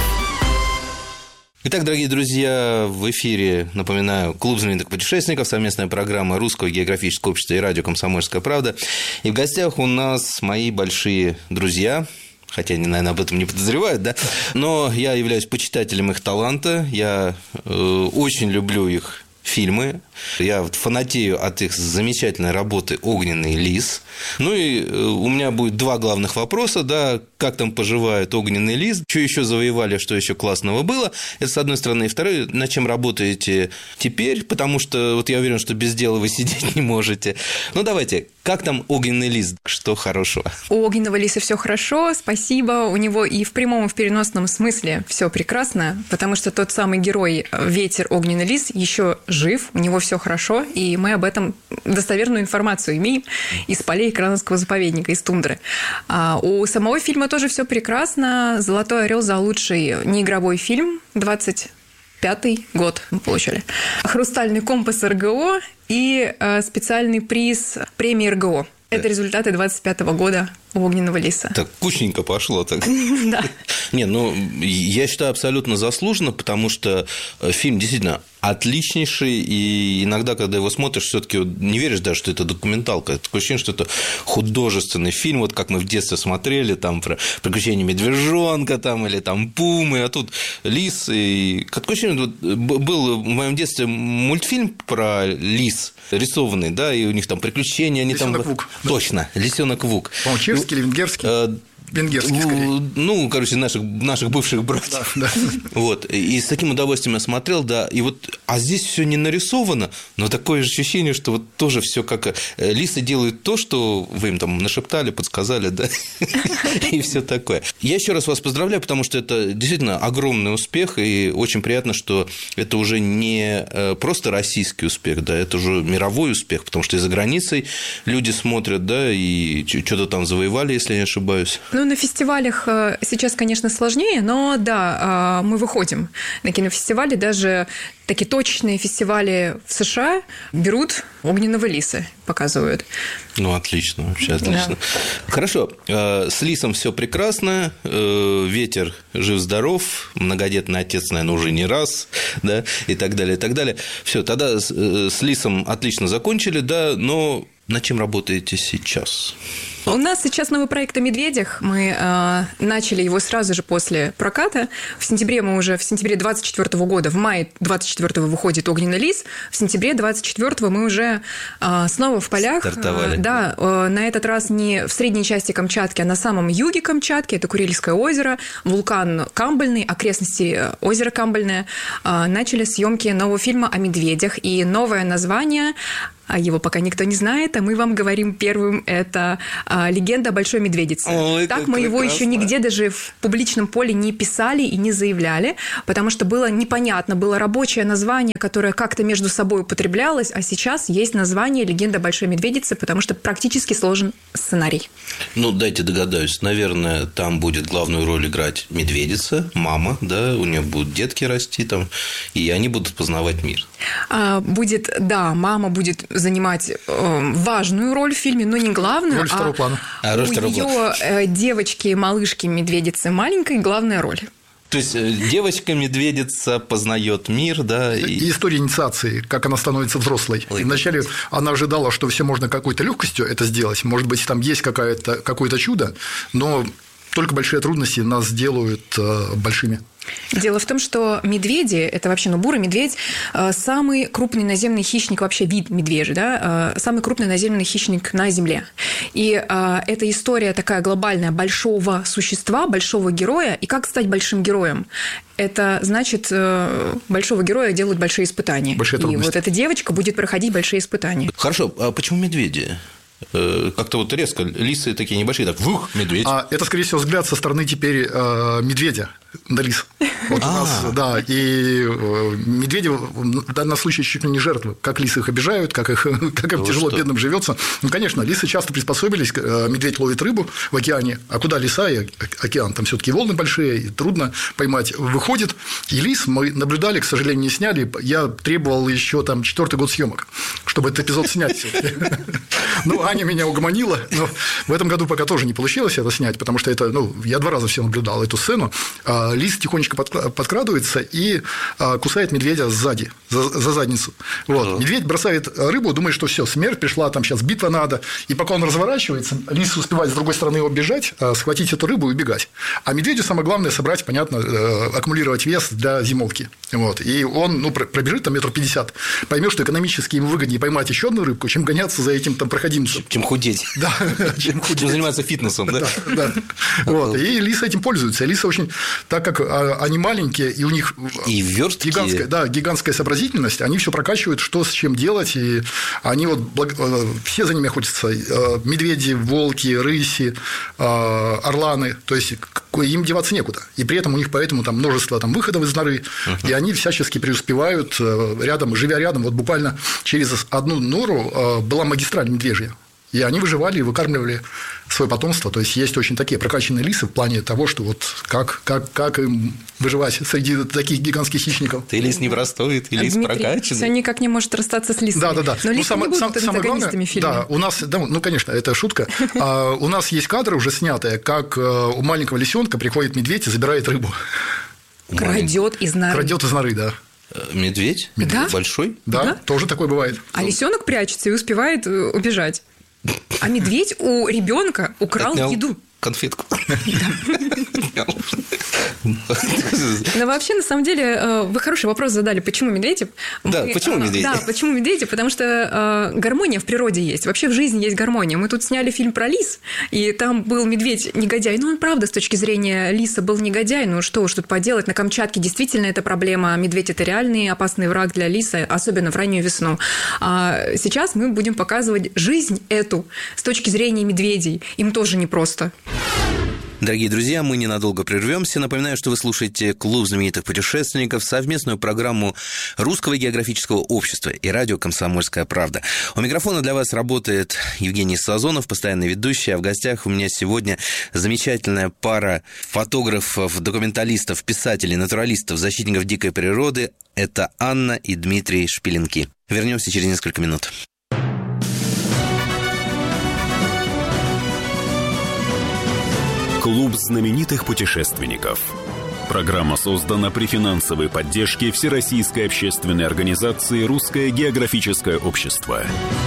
Итак, дорогие друзья, в эфире, напоминаю, Клуб знаменитых путешественников, совместная программа Русского географического общества и радио «Комсомольская правда». И в гостях у нас мои большие друзья, хотя они, наверное, об этом не подозревают, да, но я являюсь почитателем их таланта, я э, очень люблю их фильмы. Я фанатею от их замечательной работы «Огненный лис». Ну и у меня будет два главных вопроса, да, как там поживает «Огненный лис», что еще завоевали, что еще классного было, это с одной стороны, и второе, над чем работаете теперь, потому что вот я уверен, что без дела вы сидеть не можете. Ну, давайте, как там «Огненный лис», что хорошего? У «Огненного лиса» все хорошо, спасибо, у него и в прямом, и в переносном смысле все прекрасно, потому что тот самый герой «Ветер, огненный лис» еще жив, у него все хорошо, и мы об этом достоверную информацию имеем из полей Кранского заповедника, из тундры. А у самого фильма тоже все прекрасно. «Золотой орел» за лучший неигровой фильм, двадцать пятый год мы получили. «Хрустальный компас» эр гэ о и специальный приз премии эр гэ о. Это результаты двадцать пятого года у «Огненного лиса». Так кучненько пошло. Так. Да. Не, ну, я считаю, абсолютно заслуженно, потому что фильм действительно отличнейший, и иногда, когда его смотришь, все-таки не веришь даже, что это документалка. Такое ощущение, что это художественный фильм, вот как мы в детстве смотрели, там, про приключения медвежонка, там, или там пумы, а тут лис. И такое ощущение, вот, был в моем детстве мультфильм про лис рисованный, да, и у них там приключения. Они Лисенок там... Вук. Точно, Лисенок Вук. По-моему, чешский или венгерский? Венгерский, скорее. Ну, короче, наших, наших бывших братьев. Да, да. Вот. И с таким удовольствием я смотрел, да. И вот, а здесь все не нарисовано, но такое же ощущение, что вот тоже все как лисы делают то, что вы им там нашептали, подсказали, да, и все такое. Я еще раз вас поздравляю, потому что это действительно огромный успех, и очень приятно, что это уже не просто российский успех, да, это уже мировой успех, потому что и за границей люди смотрят, да, и что-то там завоевали, если я не ошибаюсь. Ну, на фестивалях сейчас, конечно, сложнее, но да, мы выходим на кинофестивали, даже такие точные точечные фестивали в США берут огненного лиса, показывают. Ну, отлично, вообще отлично. Да. Хорошо, с лисом все прекрасно, ветер жив-здоров, многодетный отец, наверное, уже не раз, да, и так далее, и так далее. Все, тогда с лисом отлично закончили, да, но над чем работаете сейчас? У нас сейчас новый проект о медведях. Мы э, начали его сразу же после проката. В сентябре мы уже, в сентябре двадцать четвёртого года, в мае двадцать четвёртого выходит «Огненный лис». В сентябре двадцать четвёртого мы уже э, снова в полях. Стартовали. Э, да, э, на этот раз не в средней части Камчатки, а на самом юге Камчатки. Это Курильское озеро, вулкан Камбальный, окрестности озера Камбальное. Э, начали съемки нового фильма о медведях. И новое название... А его пока никто не знает, а мы вам говорим первым, это а, «Легенда о большой медведице». Ой, так мы его еще нигде даже в публичном поле не писали и не заявляли, потому что было непонятно, было рабочее название, которое как-то между собой употреблялось, а сейчас есть название «Легенда о большой медведице», потому что практически сложен сценарий. Ну, дайте догадаюсь, наверное, там будет главную роль играть медведица, мама, да, у нее будут детки расти там, и они будут познавать мир. А, будет, да, мама будет занимать э, важную роль в фильме, но не главную, роль второго плана. А, а роль у ее э, девочки, малышки, медведицы маленькой главная роль. То есть девочка-медведица познает мир, да? И... и история инициации, как она становится взрослой. Ой, вначале она ожидала, что все можно какой-то легкостью это сделать. Может быть, там есть какое-то, какое-то чудо, но только большие трудности нас делают э, большими. Дело в том, что медведи, это вообще, ну, бурый медведь, самый крупный наземный хищник, вообще вид медвежий, да, самый крупный наземный хищник на Земле. И эта история такая глобальная большого существа, большого героя. И как стать большим героем? Это значит, большого героя делают большие испытания. Большие трудности. И вот эта девочка будет проходить большие испытания. Хорошо, а почему медведи? Как-то вот резко, лисы такие небольшие, так, вух, медведь. А это, скорее всего, взгляд со стороны теперь э, медведя на лис. Вот у нас, да, и медведи в данном случае чуть ли не жертвы. Как лисы их обижают, как, их, как им тяжело бедным живется. Ну, конечно, лисы часто приспособились, медведь ловит рыбу в океане, а куда лиса и океан? Там все-таки волны большие, и трудно поймать. Выходит, и лис мы наблюдали, к сожалению, не сняли. Я требовал еще там четвертый год съемок, чтобы этот эпизод снять. Ну, Аня меня угомонила, но в этом году пока тоже не получилось это снять, потому что это, ну, я два раза все наблюдал эту сцену. Лис тихонечко подкрадывается и кусает медведя сзади, за, за задницу. Вот. Медведь бросает рыбу, думает, что все, смерть пришла, там сейчас битва надо. И пока он разворачивается, лис успевает с другой стороны его бежать, схватить эту рыбу и убегать. А медведю самое главное собрать, понятно, аккумулировать вес для зимовки. Вот. И он, ну, пробежит там метр пятьдесят, поймет, что экономически ему выгоднее поймать еще одну рыбку, чем гоняться за этим там проходимцем. Чем худеть. Да, чем худеть. Чем заниматься фитнесом, да? Да, да. Вот. И лисы этим пользуются. Лисы очень, так как они маленькие, и у них и верстки. Гигантская, да, гигантская сообразительность, они все прокачивают, что с чем делать, и они вот все за ними охотятся. Медведи, волки, рыси, орланы, то есть им деваться некуда. И при этом у них поэтому там множество там выходов из норы, uh-huh. и они всячески преуспевают рядом, живя рядом. Вот буквально через одну нору была магистраль медвежья. И они выживали и выкармливали свое потомство. То есть, есть очень такие прокачанные лисы в плане того, что вот как, как, как им выживать среди таких гигантских хищников. Ты лис не простой, ты лис Дмитрий прокачанный. Все никак не может расстаться с лисами. Да, да, да. Но лисы ну, не будут сам, антагонистами фильма. Да, у нас, да, ну, конечно, это шутка. А, у нас есть кадры уже снятые, как у маленького лисенка приходит медведь и забирает рыбу. Крадет из норы. Крадет из норы, да. Медведь? Медведь да? большой? Да, да, тоже такое бывает. А лисенок прячется и успевает убежать. А медведь у ребенка украл Отнял еду. Конфетку. Но вообще, на самом деле, вы хороший вопрос задали, почему медведи? Да, почему медведи? Да, почему медведи? Потому что гармония в природе есть. Вообще в жизни есть гармония. Мы тут сняли фильм про лис, и там был медведь-негодяй. Ну, он, правда, с точки зрения лиса был негодяй. Ну, что уж тут поделать. На Камчатке действительно это проблема. Медведь – это реальный опасный враг для лиса, особенно в раннюю весну. А сейчас мы будем показывать жизнь эту с точки зрения медведей. Им тоже непросто. Дорогие друзья, мы ненадолго прервемся. Напоминаю, что вы слушаете «Клуб знаменитых путешественников», совместную программу Русского географического общества и радио «Комсомольская правда». У микрофона для вас работает Евгений Сазонов, постоянный ведущий. А в гостях у меня сегодня замечательная пара фотографов, документалистов, писателей, натуралистов, защитников дикой природы. Это Анна и Дмитрий Шпиленки. Вернемся через несколько минут. Клуб знаменитых путешественников. Программа создана при финансовой поддержке Всероссийской общественной организации «Русское географическое общество».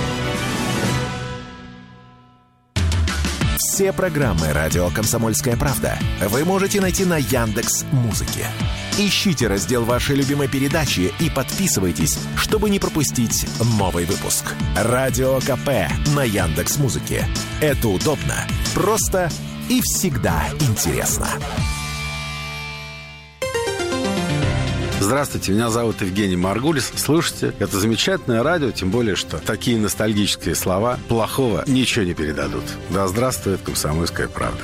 Все программы «Радио Комсомольская правда» вы можете найти на Яндекс.Музыке. Ищите раздел вашей любимой передачи и подписывайтесь, чтобы не пропустить новый выпуск. Радио КП на Яндекс.Музыке. Это удобно, просто и всегда интересно. Здравствуйте, меня зовут Евгений Маргулис. Слушайте, это замечательное радио, тем более, что такие ностальгические слова плохого ничего не передадут. Да здравствует «Комсомольская правда».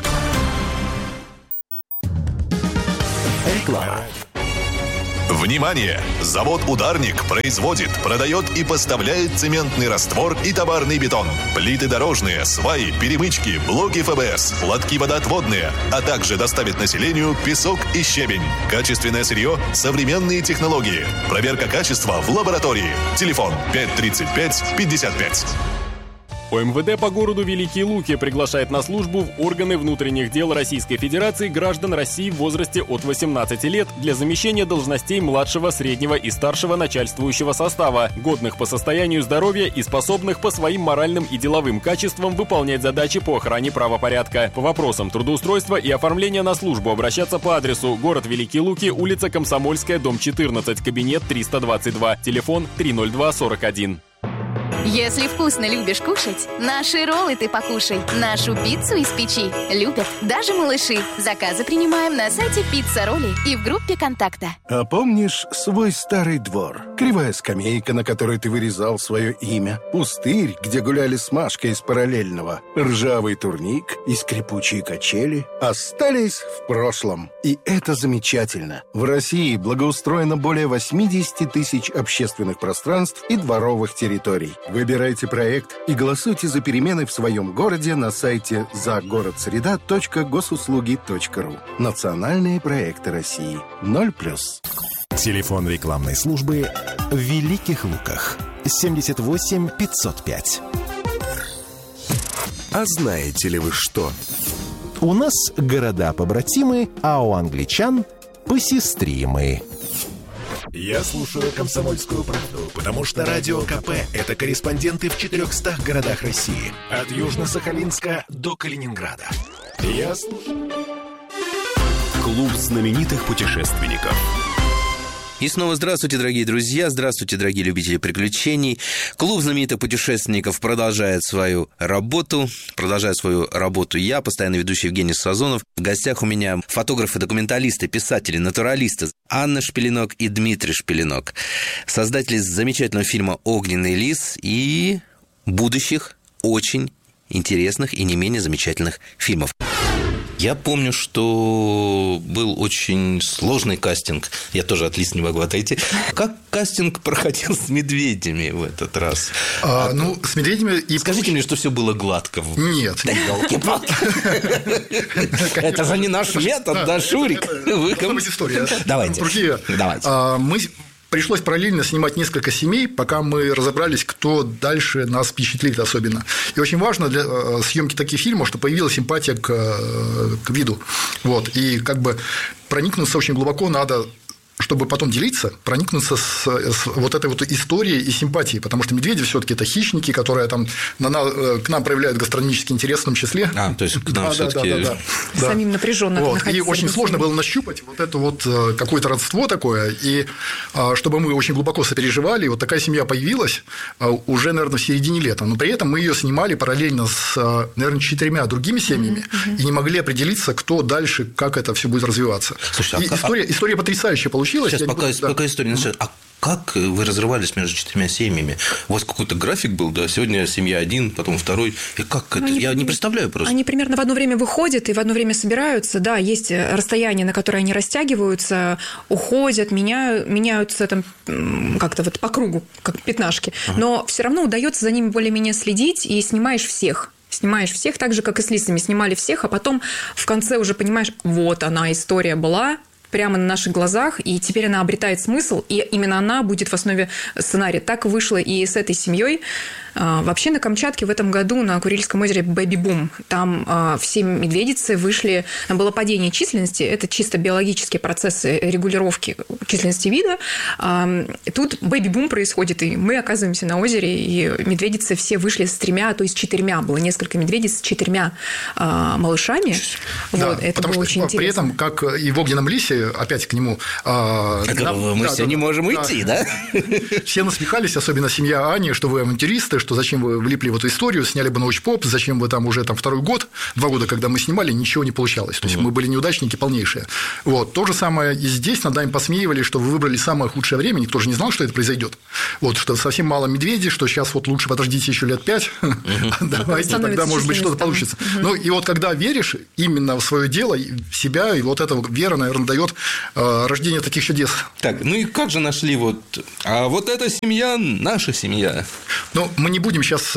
Реклама. Внимание! Завод «Ударник» производит, продает и поставляет цементный раствор и товарный бетон, плиты дорожные, сваи, перемычки, блоки эф бэ эс, лотки водоотводные, а также доставит населению песок и щебень. Качественное сырье, современные технологии. Проверка качества в лаборатории. Телефон пять тридцать пять пятьдесят пять. О эм вэ дэ по городу Великие Луки приглашает на службу в органы внутренних дел Российской Федерации граждан России в возрасте от восемнадцати лет для замещения должностей младшего, среднего и старшего начальствующего состава, годных по состоянию здоровья и способных по своим моральным и деловым качествам выполнять задачи по охране правопорядка. По вопросам трудоустройства и оформления на службу обращаться по адресу: город Великие Луки, улица Комсомольская, дом четырнадцать, кабинет триста двадцать два, телефон три ноль два сорок один. Если вкусно любишь кушать, наши роллы ты покушай. Нашу пиццу из печи любят даже малыши. Заказы принимаем на сайте «Пицца Ролли» и в группе «Контакта». А помнишь свой старый двор? Кривая скамейка, на которой ты вырезал свое имя. Пустырь, где гуляли с Машкой из параллельного. Ржавый турник и скрипучие качели остались в прошлом. И это замечательно. В России благоустроено более восемьдесят тысяч общественных пространств и дворовых территорий. Выбирайте проект и голосуйте за перемены в своем городе на сайте загородсреда точка госуслуги точка ру. Национальные проекты России. ноль плюс. Телефон рекламной службы в Великих Луках. семьдесят восемь пятьсот пять. А знаете ли вы что? У нас города-побратимы, а у англичан посестримы. Я слушаю «Комсомольскую правду», потому что Радио КП – это корреспонденты в четырехстах городах России. От Южно-Сахалинска до Калининграда. Я слушаю... Клуб знаменитых путешественников. И снова здравствуйте, дорогие друзья, здравствуйте, дорогие любители приключений. Клуб знаменитых путешественников продолжает свою работу. Продолжает свою работу я, постоянно ведущий Евгений Сазонов. В гостях у меня фотографы, документалисты, писатели, натуралисты Анна Шпиленок и Дмитрий Шпиленок. Создатели замечательного фильма «Огненный лис» и будущих очень интересных и не менее замечательных фильмов. Я помню, что был очень сложный кастинг. Я тоже от лист не могу отойти. Как кастинг проходил с медведями в этот раз? А, а, ну, с медведями... И... Скажите мне, что все было гладко. Нет. Это же не наш метод, да, Шурик? Должна быть история. Давайте. Давайте. Мы... Пришлось параллельно снимать несколько семей, пока мы разобрались, кто дальше нас впечатлит особенно. И очень важно для съемки таких фильмов, что появилась симпатия к, к виду. Вот. И как бы проникнуться очень глубоко надо, чтобы потом делиться, проникнуться с, с вот этой вот историей и симпатией, потому что медведи все-таки это хищники, которые там на, на, к нам проявляют гастрономический интерес в том числе. А, то есть к нам да, все-таки да, да, да, да. Самим напряженно вот. И очень сложно было нащупать вот это вот какое-то родство такое, и чтобы мы очень глубоко сопереживали, и вот такая семья появилась уже, наверное, в середине лета, но при этом мы ее снимали параллельно с, наверное, четырьмя другими семьями, mm-hmm. и не могли определиться, кто дальше, как это все будет развиваться. Слушайте, и а... история, история потрясающая получилась. получилось. Сейчас, пока, буду, да. пока история начнет. А как вы разрывались между четырьмя семьями? У вас какой-то график был, да? Сегодня семья один, потом второй. И как это? Они, Я не представляю просто. Они примерно в одно время выходят и в одно время собираются. Да, есть расстояние, на которое они растягиваются, уходят, меняют, меняются там как-то вот по кругу, как пятнашки. Ага. Но все равно удается за ними более-менее следить, и снимаешь всех. Снимаешь всех, так же, как и с лицами. Снимали всех, а потом в конце уже понимаешь, вот она, история была, прямо на наших глазах, и теперь она обретает смысл, и именно она будет в основе сценария. Так вышло и с этой семьей. Вообще на Камчатке в этом году на Курильском озере бэби-бум. Там все медведицы вышли, там было падение численности, это чисто биологические процессы регулировки численности вида. Тут бэби-бум происходит, и мы оказываемся на озере, и медведицы все вышли с тремя, то есть четырьмя, было несколько медведиц с четырьмя малышами. Да, вот, это потому было что очень при интересно. этом, как и в огненном лисе, опять к нему... А, нам, мы да, все да, не можем да, уйти, да? Все насмехались, особенно семья Ани, что вы авантюристы, что зачем вы влипли в эту историю, сняли бы научпоп, зачем вы там уже там второй год, два года, когда мы снимали, ничего не получалось. То есть мы были неудачники полнейшие. Вот. То же самое и здесь, над нами посмеивали, что вы выбрали самое худшее время, никто же не знал, что это произойдет. Вот, что совсем мало медведей, что сейчас вот лучше подождите еще лет пять, давайте, тогда, может быть, что-то получится. Ну, и вот когда веришь именно в свое дело, в себя, и вот эта вера, наверное, дает рождение таких чудес. Так, ну и как же нашли вот... А вот эта семья, наша семья. Ну, мы не будем сейчас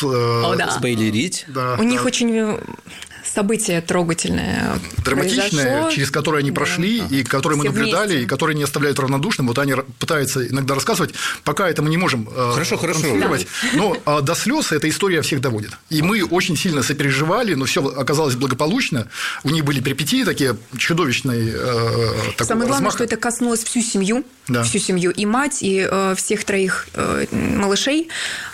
О, да. спойлерить. Да, У да. них очень событие трогательное драматичное, произошло. через которое они прошли, да. и которые мы Все наблюдали, вместе. и которые не оставляют равнодушным. Вот они пытаются иногда рассказывать, пока это мы не можем хорошо, транслировать. хорошо. Но а, до слез эта история всех доводит. И мы очень сильно сопереживали, но все оказалось благополучно. У них были перипетии такие чудовищные. Э, Самое главное, размаха. что это коснулось всю семью, да. всю семью, и мать, и э, всех троих э, малышей.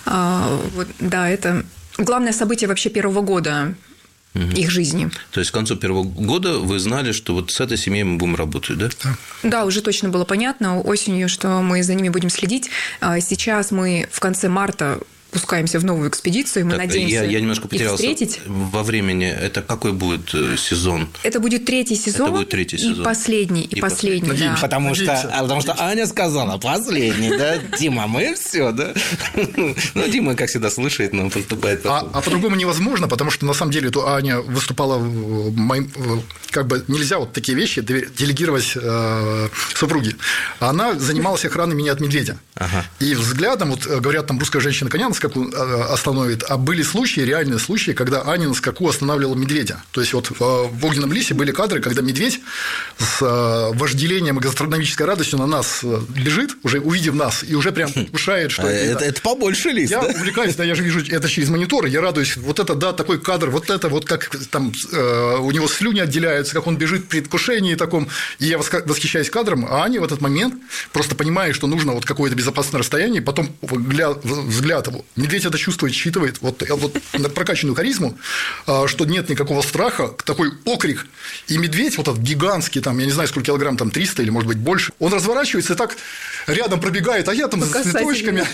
Э, вот, да, это главное событие вообще первого года их жизни. То есть к концу первого года вы знали, что вот с этой семьей мы будем работать, да? Да, да, уже точно было понятно осенью, что мы за ними будем следить. Сейчас мы в конце марта пускаемся в новую экспедицию, мы так, надеемся я, я немножко потерялся их встретить. Во времени. Это какой будет сезон? Это будет третий сезон, Это будет третий сезон. и последний, и, И последний, последний. да. Потому, Надеемся. что, потому что Аня сказала последний, да? Дима, мы все, да? Ну, Дима, как всегда, слышит, но поступает А, по-другому. а по-другому невозможно, потому что на самом деле то Аня выступала в моим, как бы нельзя вот такие вещи делегировать э, супруге. Она занималась охраной меня от медведя. Ага. И взглядом, вот говорят, там русская женщина коня на скаку остановит, а были случаи, реальные случаи, когда Аня на скаку останавливала медведя. То есть вот в огненном лисе были кадры, когда медведь с вожделением и гастрономической радостью на нас бежит, уже увидев нас, и уже прям предвкушает, что А это, это, это побольше лист, я да? увлекаюсь, да, я же вижу это через монитор, я радуюсь, вот это, да, такой кадр, вот это, вот как там э, у него слюни отделяются, как он бежит в предвкушении таком, и я восхищаюсь кадром, а Аня в этот момент, просто понимая, что нужно вот какое-то безопасное расстояние, потом взгляд, взгляд его, медведь это чувствует, считывает, вот, вот на прокачанную харизму, что нет никакого страха, такой окрик, и медведь, вот этот гигантский, там, я не знаю, сколько килограмм, там, триста или, может быть, больше, он разворачивается и так рядом пробегает, а я там с цветочками.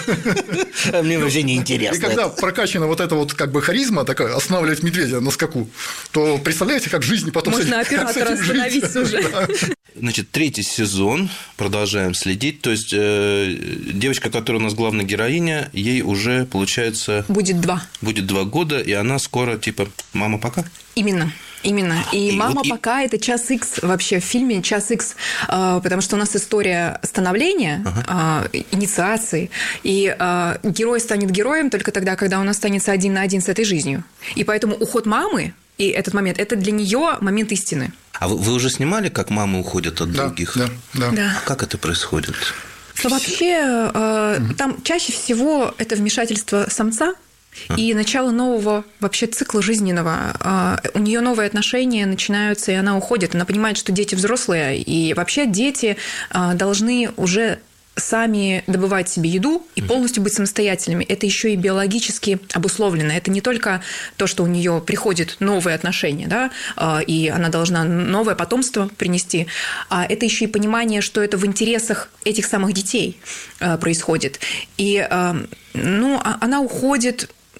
А мне вообще не интересно. И когда прокачана вот эта вот как бы харизма такая, останавливает медведя на скаку, то представляете, как в жизни потом... Можно оператора остановиться уже. Значит, третий сезон, продолжаем следить. То есть, э, девочка, которая у нас главная героиня, ей уже, получается... Будет два. Будет два года, и она скоро, типа, мама, пока? Именно. Именно. И, И «Мама вот и- пока» – это час икс вообще в фильме, час икс, потому что у нас история становления, Ага. инициации, и а, герой станет героем только тогда, когда он останется один на один с этой жизнью. И поэтому уход мамы и этот момент – это для нее момент истины. А вы, вы уже снимали, как мамы уходят от других? Да, да. Да. Как это происходит? Но вообще э, там чаще всего это вмешательство самца и начало нового вообще цикла жизненного. А, у нее новые отношения начинаются, и она уходит. Она понимает, что дети взрослые, и вообще дети а, должны уже сами добывать себе еду и полностью быть самостоятельными. Это еще и биологически обусловлено. Это не только то, что у нее приходят новые отношения, да, и она должна новое потомство принести, а это еще и понимание, что это в интересах этих самых детей происходит. И ну, она уходит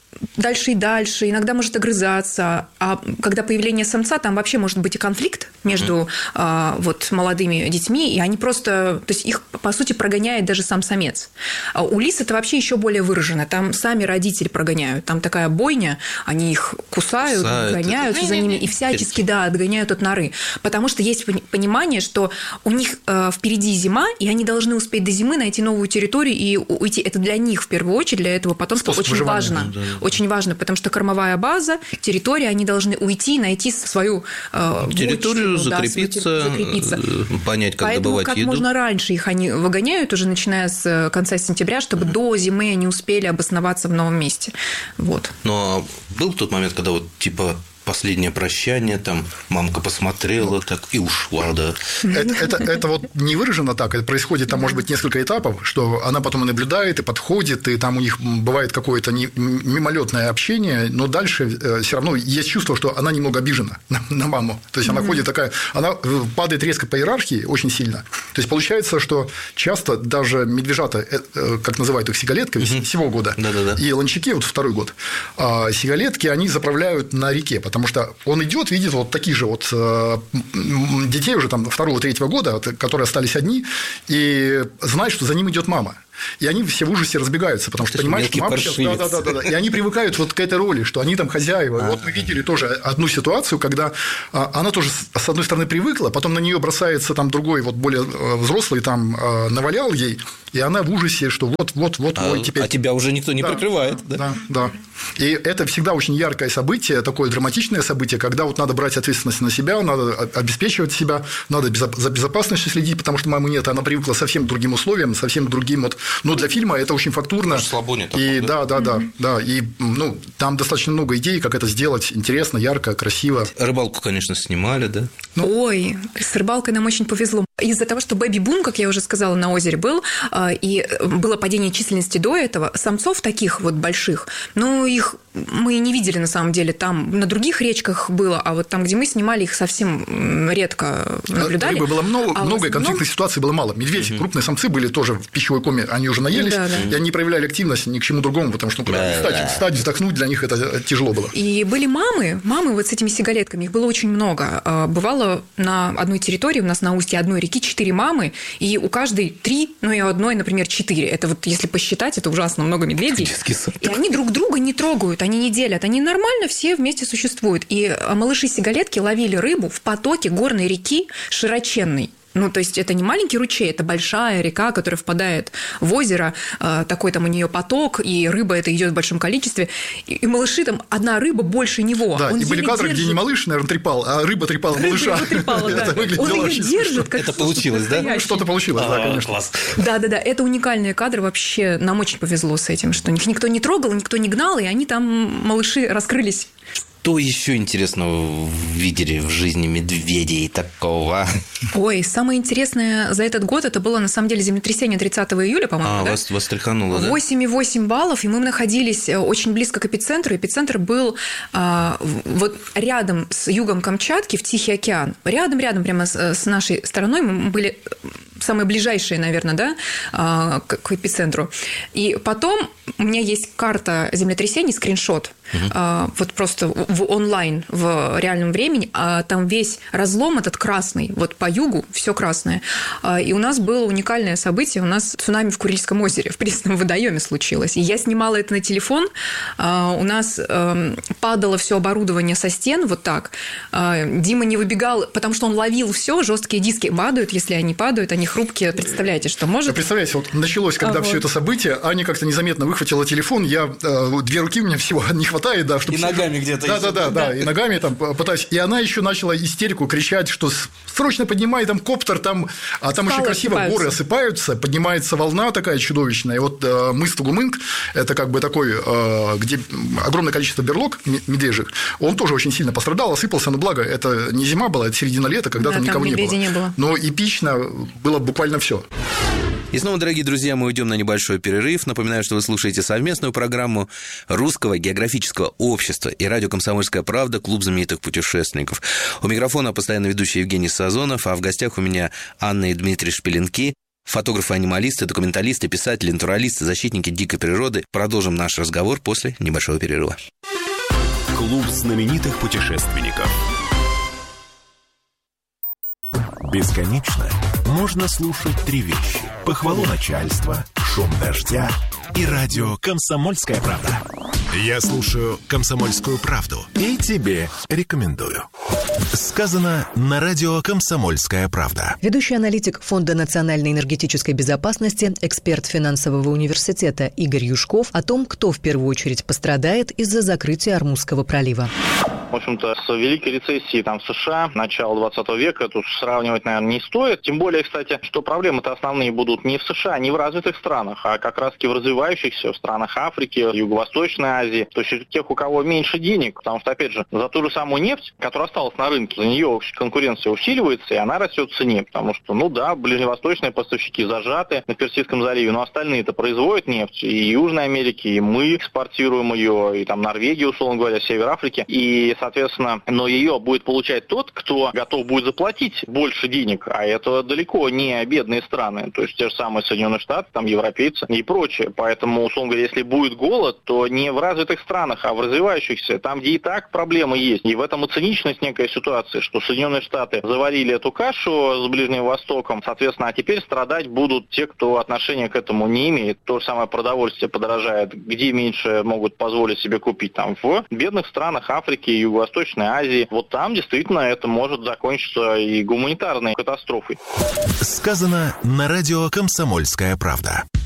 дальше и дальше, иногда может огрызаться, а когда появление самца, там вообще может быть и конфликт между mm. а, вот, молодыми детьми, и они просто, то есть их, по сути, прогоняет даже сам самец. А у лис это вообще еще более выражено, там сами родители прогоняют, там такая бойня, они их кусают, Кусают. гоняются за ними и всячески, да, отгоняют от норы, потому что есть понимание, что у них э, впереди зима, и они должны успеть до зимы найти новую территорию и уйти. Это для них в первую очередь, для этого потомства очень выживания. важно. Да, да. Очень важно, потому что кормовая база, территория, они должны уйти, найти свою э, территорию, бочку, закрепиться, да, закрепиться, понять, как Поэтому добывать как еду. можно раньше их они выгоняют, уже начиная с конца сентября, чтобы mm-hmm. до зимы они успели обосноваться в новом месте. Вот. Но был тот момент, когда вот типа последнее прощание, там мамка посмотрела так и ушла, да. Это, это, это вот не выражено так, это происходит там, может быть, несколько этапов, что она потом и наблюдает, и подходит, и там у них бывает какое-то мимолетное общение, но дальше все равно есть чувство, что она немного обижена на, на маму. То есть она mm-hmm. ходит такая, она падает резко по иерархии очень сильно. То есть получается, что часто даже медвежата, как называют их, сигалетками mm-hmm. всего года, Да-да-да. и ланчаки, вот второй год, сигалетки они заправляют на реке, потому что он идет, видит вот таких же вот детей уже там второго-третьего года, которые остались одни, и знает, что за ним идет мама. И они все в ужасе разбегаются, потому что понимают, что мама сейчас... Да, да, да, да, да. И они привыкают вот к этой роли, что они там хозяева. А-а-а. Вот мы видели тоже одну ситуацию, когда она тоже с одной стороны привыкла, потом на нее бросается там другой вот более взрослый, там навалял ей, и она в ужасе, что вот-вот-вот а, мой теперь... А тебя уже никто не да, прикрывает, да? Да, да. И это всегда очень яркое событие, такое драматичное событие, когда вот надо брать ответственность на себя, надо обеспечивать себя, надо за безопасностью следить, потому что мамы нет, она привыкла совсем к другим условиям, совсем к другим вот. Но для фильма это очень фактурно. Слабоня и такой, да, да, да, mm-hmm. да. И ну, там достаточно много идей, как это сделать интересно, ярко, красиво. Рыбалку, конечно, снимали, да? Ну... Ой, с рыбалкой нам очень повезло. Из-за того, что бэби-бум, как я уже сказала, на озере был, и было падение численности до этого, самцов таких вот больших, ну, их мы не видели на самом деле. Там на других речках было, а вот там, где мы снимали, их совсем редко наблюдали. Рыбы было много, а много и конфликтных основном... ситуаций было мало. Медведь, угу. крупные самцы были тоже в пищевой коме, они уже наелись, да, да. и они не проявляли активность ни к чему другому, потому что ну, да, встать, да. встать, вздохнуть, для них это тяжело было. И были мамы, мамы вот с этими сигалетками, их было очень много. Бывало на одной территории, у нас на устье одной реки четыре мамы, и у каждой три, ну и у одной, например, четыре. Это вот если посчитать, это ужасно много медведей. И они друг друга не трогают, они не делят, они нормально все вместе существуют. И малыши-сигалетки ловили рыбу в потоке горной реки широченной. Ну, то есть, это не маленький ручей, это большая река, которая впадает в озеро, такой там у нее поток, и рыба это идет в большом количестве, и малыши там, одна рыба больше него. Да, он и были кадры, держит... где не малыш, наверное, трепал, а рыба трепала малыша. Рыба трепала, да. Он ее держит, как это получилось, да? Что-то получилось, да, конечно. Да-да-да, это уникальные кадры, вообще нам очень повезло с этим, что их никто не трогал, никто не гнал, и они там, малыши, раскрылись. Что еще интересного видели в жизни медведей такого? Ой, самое интересное за этот год это было, на самом деле, землетрясение тридцатого июля, по-моему, а, да? вас, вас тряхануло, да? восемь и восемь баллов, и мы находились очень близко к эпицентру. Эпицентр был а, вот рядом с югом Камчатки, в Тихий океан. Рядом-рядом, прямо с, с нашей стороной мы были самые ближайшие, наверное, да, к, к эпицентру. И потом у меня есть карта землетрясений, скриншот, угу. вот просто в онлайн, в реальном времени, а там весь разлом этот красный, вот по югу все красное. И у нас было уникальное событие, у нас цунами в Курильском озере, в пресном водоеме случилось. И я снимала это на телефон, у нас падало все оборудование со стен, вот так. Дима не выбегал, потому что он ловил все, жесткие диски падают, если они падают, они хрупкие. Представляете, что может? Представляете, вот началось, когда а все вот. это событие, Аня как-то незаметно выхватила телефон, я две руки у меня всего не хватает, да, чтобы... И ногами где-то. Да, да, да, да, и ногами там пытаюсь. И она еще начала истерику кричать, что срочно поднимай там коптер, там, а там очень красиво осыпаются. Горы осыпаются, поднимается волна такая чудовищная. И вот э, мыс Тугумынг, это как бы такой, э, где огромное количество берлог медвежьих, он тоже очень сильно пострадал, осыпался, но благо это не зима была, это середина лета, когда да, там никого не было. не было. Но эпично было буквально все. И снова, дорогие друзья, мы уйдем на небольшой перерыв. Напоминаю, что вы слушаете совместную программу Русского географического общества и радио «Комсомольская правда» «Клуб знаменитых путешественников». У микрофона постоянно ведущий Евгений Сазонов, а в гостях у меня Анна и Дмитрий Шпиленки. Фотографы-анималисты, документалисты, писатели, натуралисты, защитники дикой природы. Продолжим наш разговор после небольшого перерыва. Клуб знаменитых путешественников. Бесконечно можно слушать три вещи: похвалу начальства, шум дождя и радио «Комсомольская правда». Я слушаю «Комсомольскую правду» и тебе рекомендую. Сказано на радио «Комсомольская правда». Ведущий аналитик Фонда национальной энергетической безопасности, эксперт финансового университета Игорь Юшков о том, кто в первую очередь пострадает из-за закрытия Ормузского пролива. В общем-то, с великой рецессией там в США начала двадцатого века тут сравнивать, наверное, не стоит. Тем более, кстати, что проблемы-то основные будут не в США, не в развитых странах, а как раз-таки в развивающихся, в странах Африки, Юго-Восточной Азии. То есть тех, у кого меньше денег. Потому что, опять же, за ту же самую нефть, которая осталась на рынке, за нее конкуренция усиливается, и она растет в цене. Потому что, ну да, ближневосточные поставщики зажаты на Персидском заливе, но остальные-то производят нефть. И Южной Америки, и мы экспортируем ее, и там Норвегия, условно говоря, Север Африки. И соответственно, но ее будет получать тот, кто готов будет заплатить больше денег, а это далеко не бедные страны, то есть те же самые Соединенные Штаты, там европейцы и прочее. Поэтому, условно говоря, если будет голод, то не в развитых странах, а в развивающихся, там, где и так проблемы есть. И в этом и циничность некая ситуация, что Соединенные Штаты заварили эту кашу с Ближним Востоком, соответственно, а теперь страдать будут те, кто отношения к этому не имеет. То же самое продовольствие подорожает, где меньше могут позволить себе купить, там, в бедных странах Африки и Юго-Восточной Азии. Вот там действительно это может закончиться и гуманитарной катастрофой. Сказано на радио «Комсомольская правда».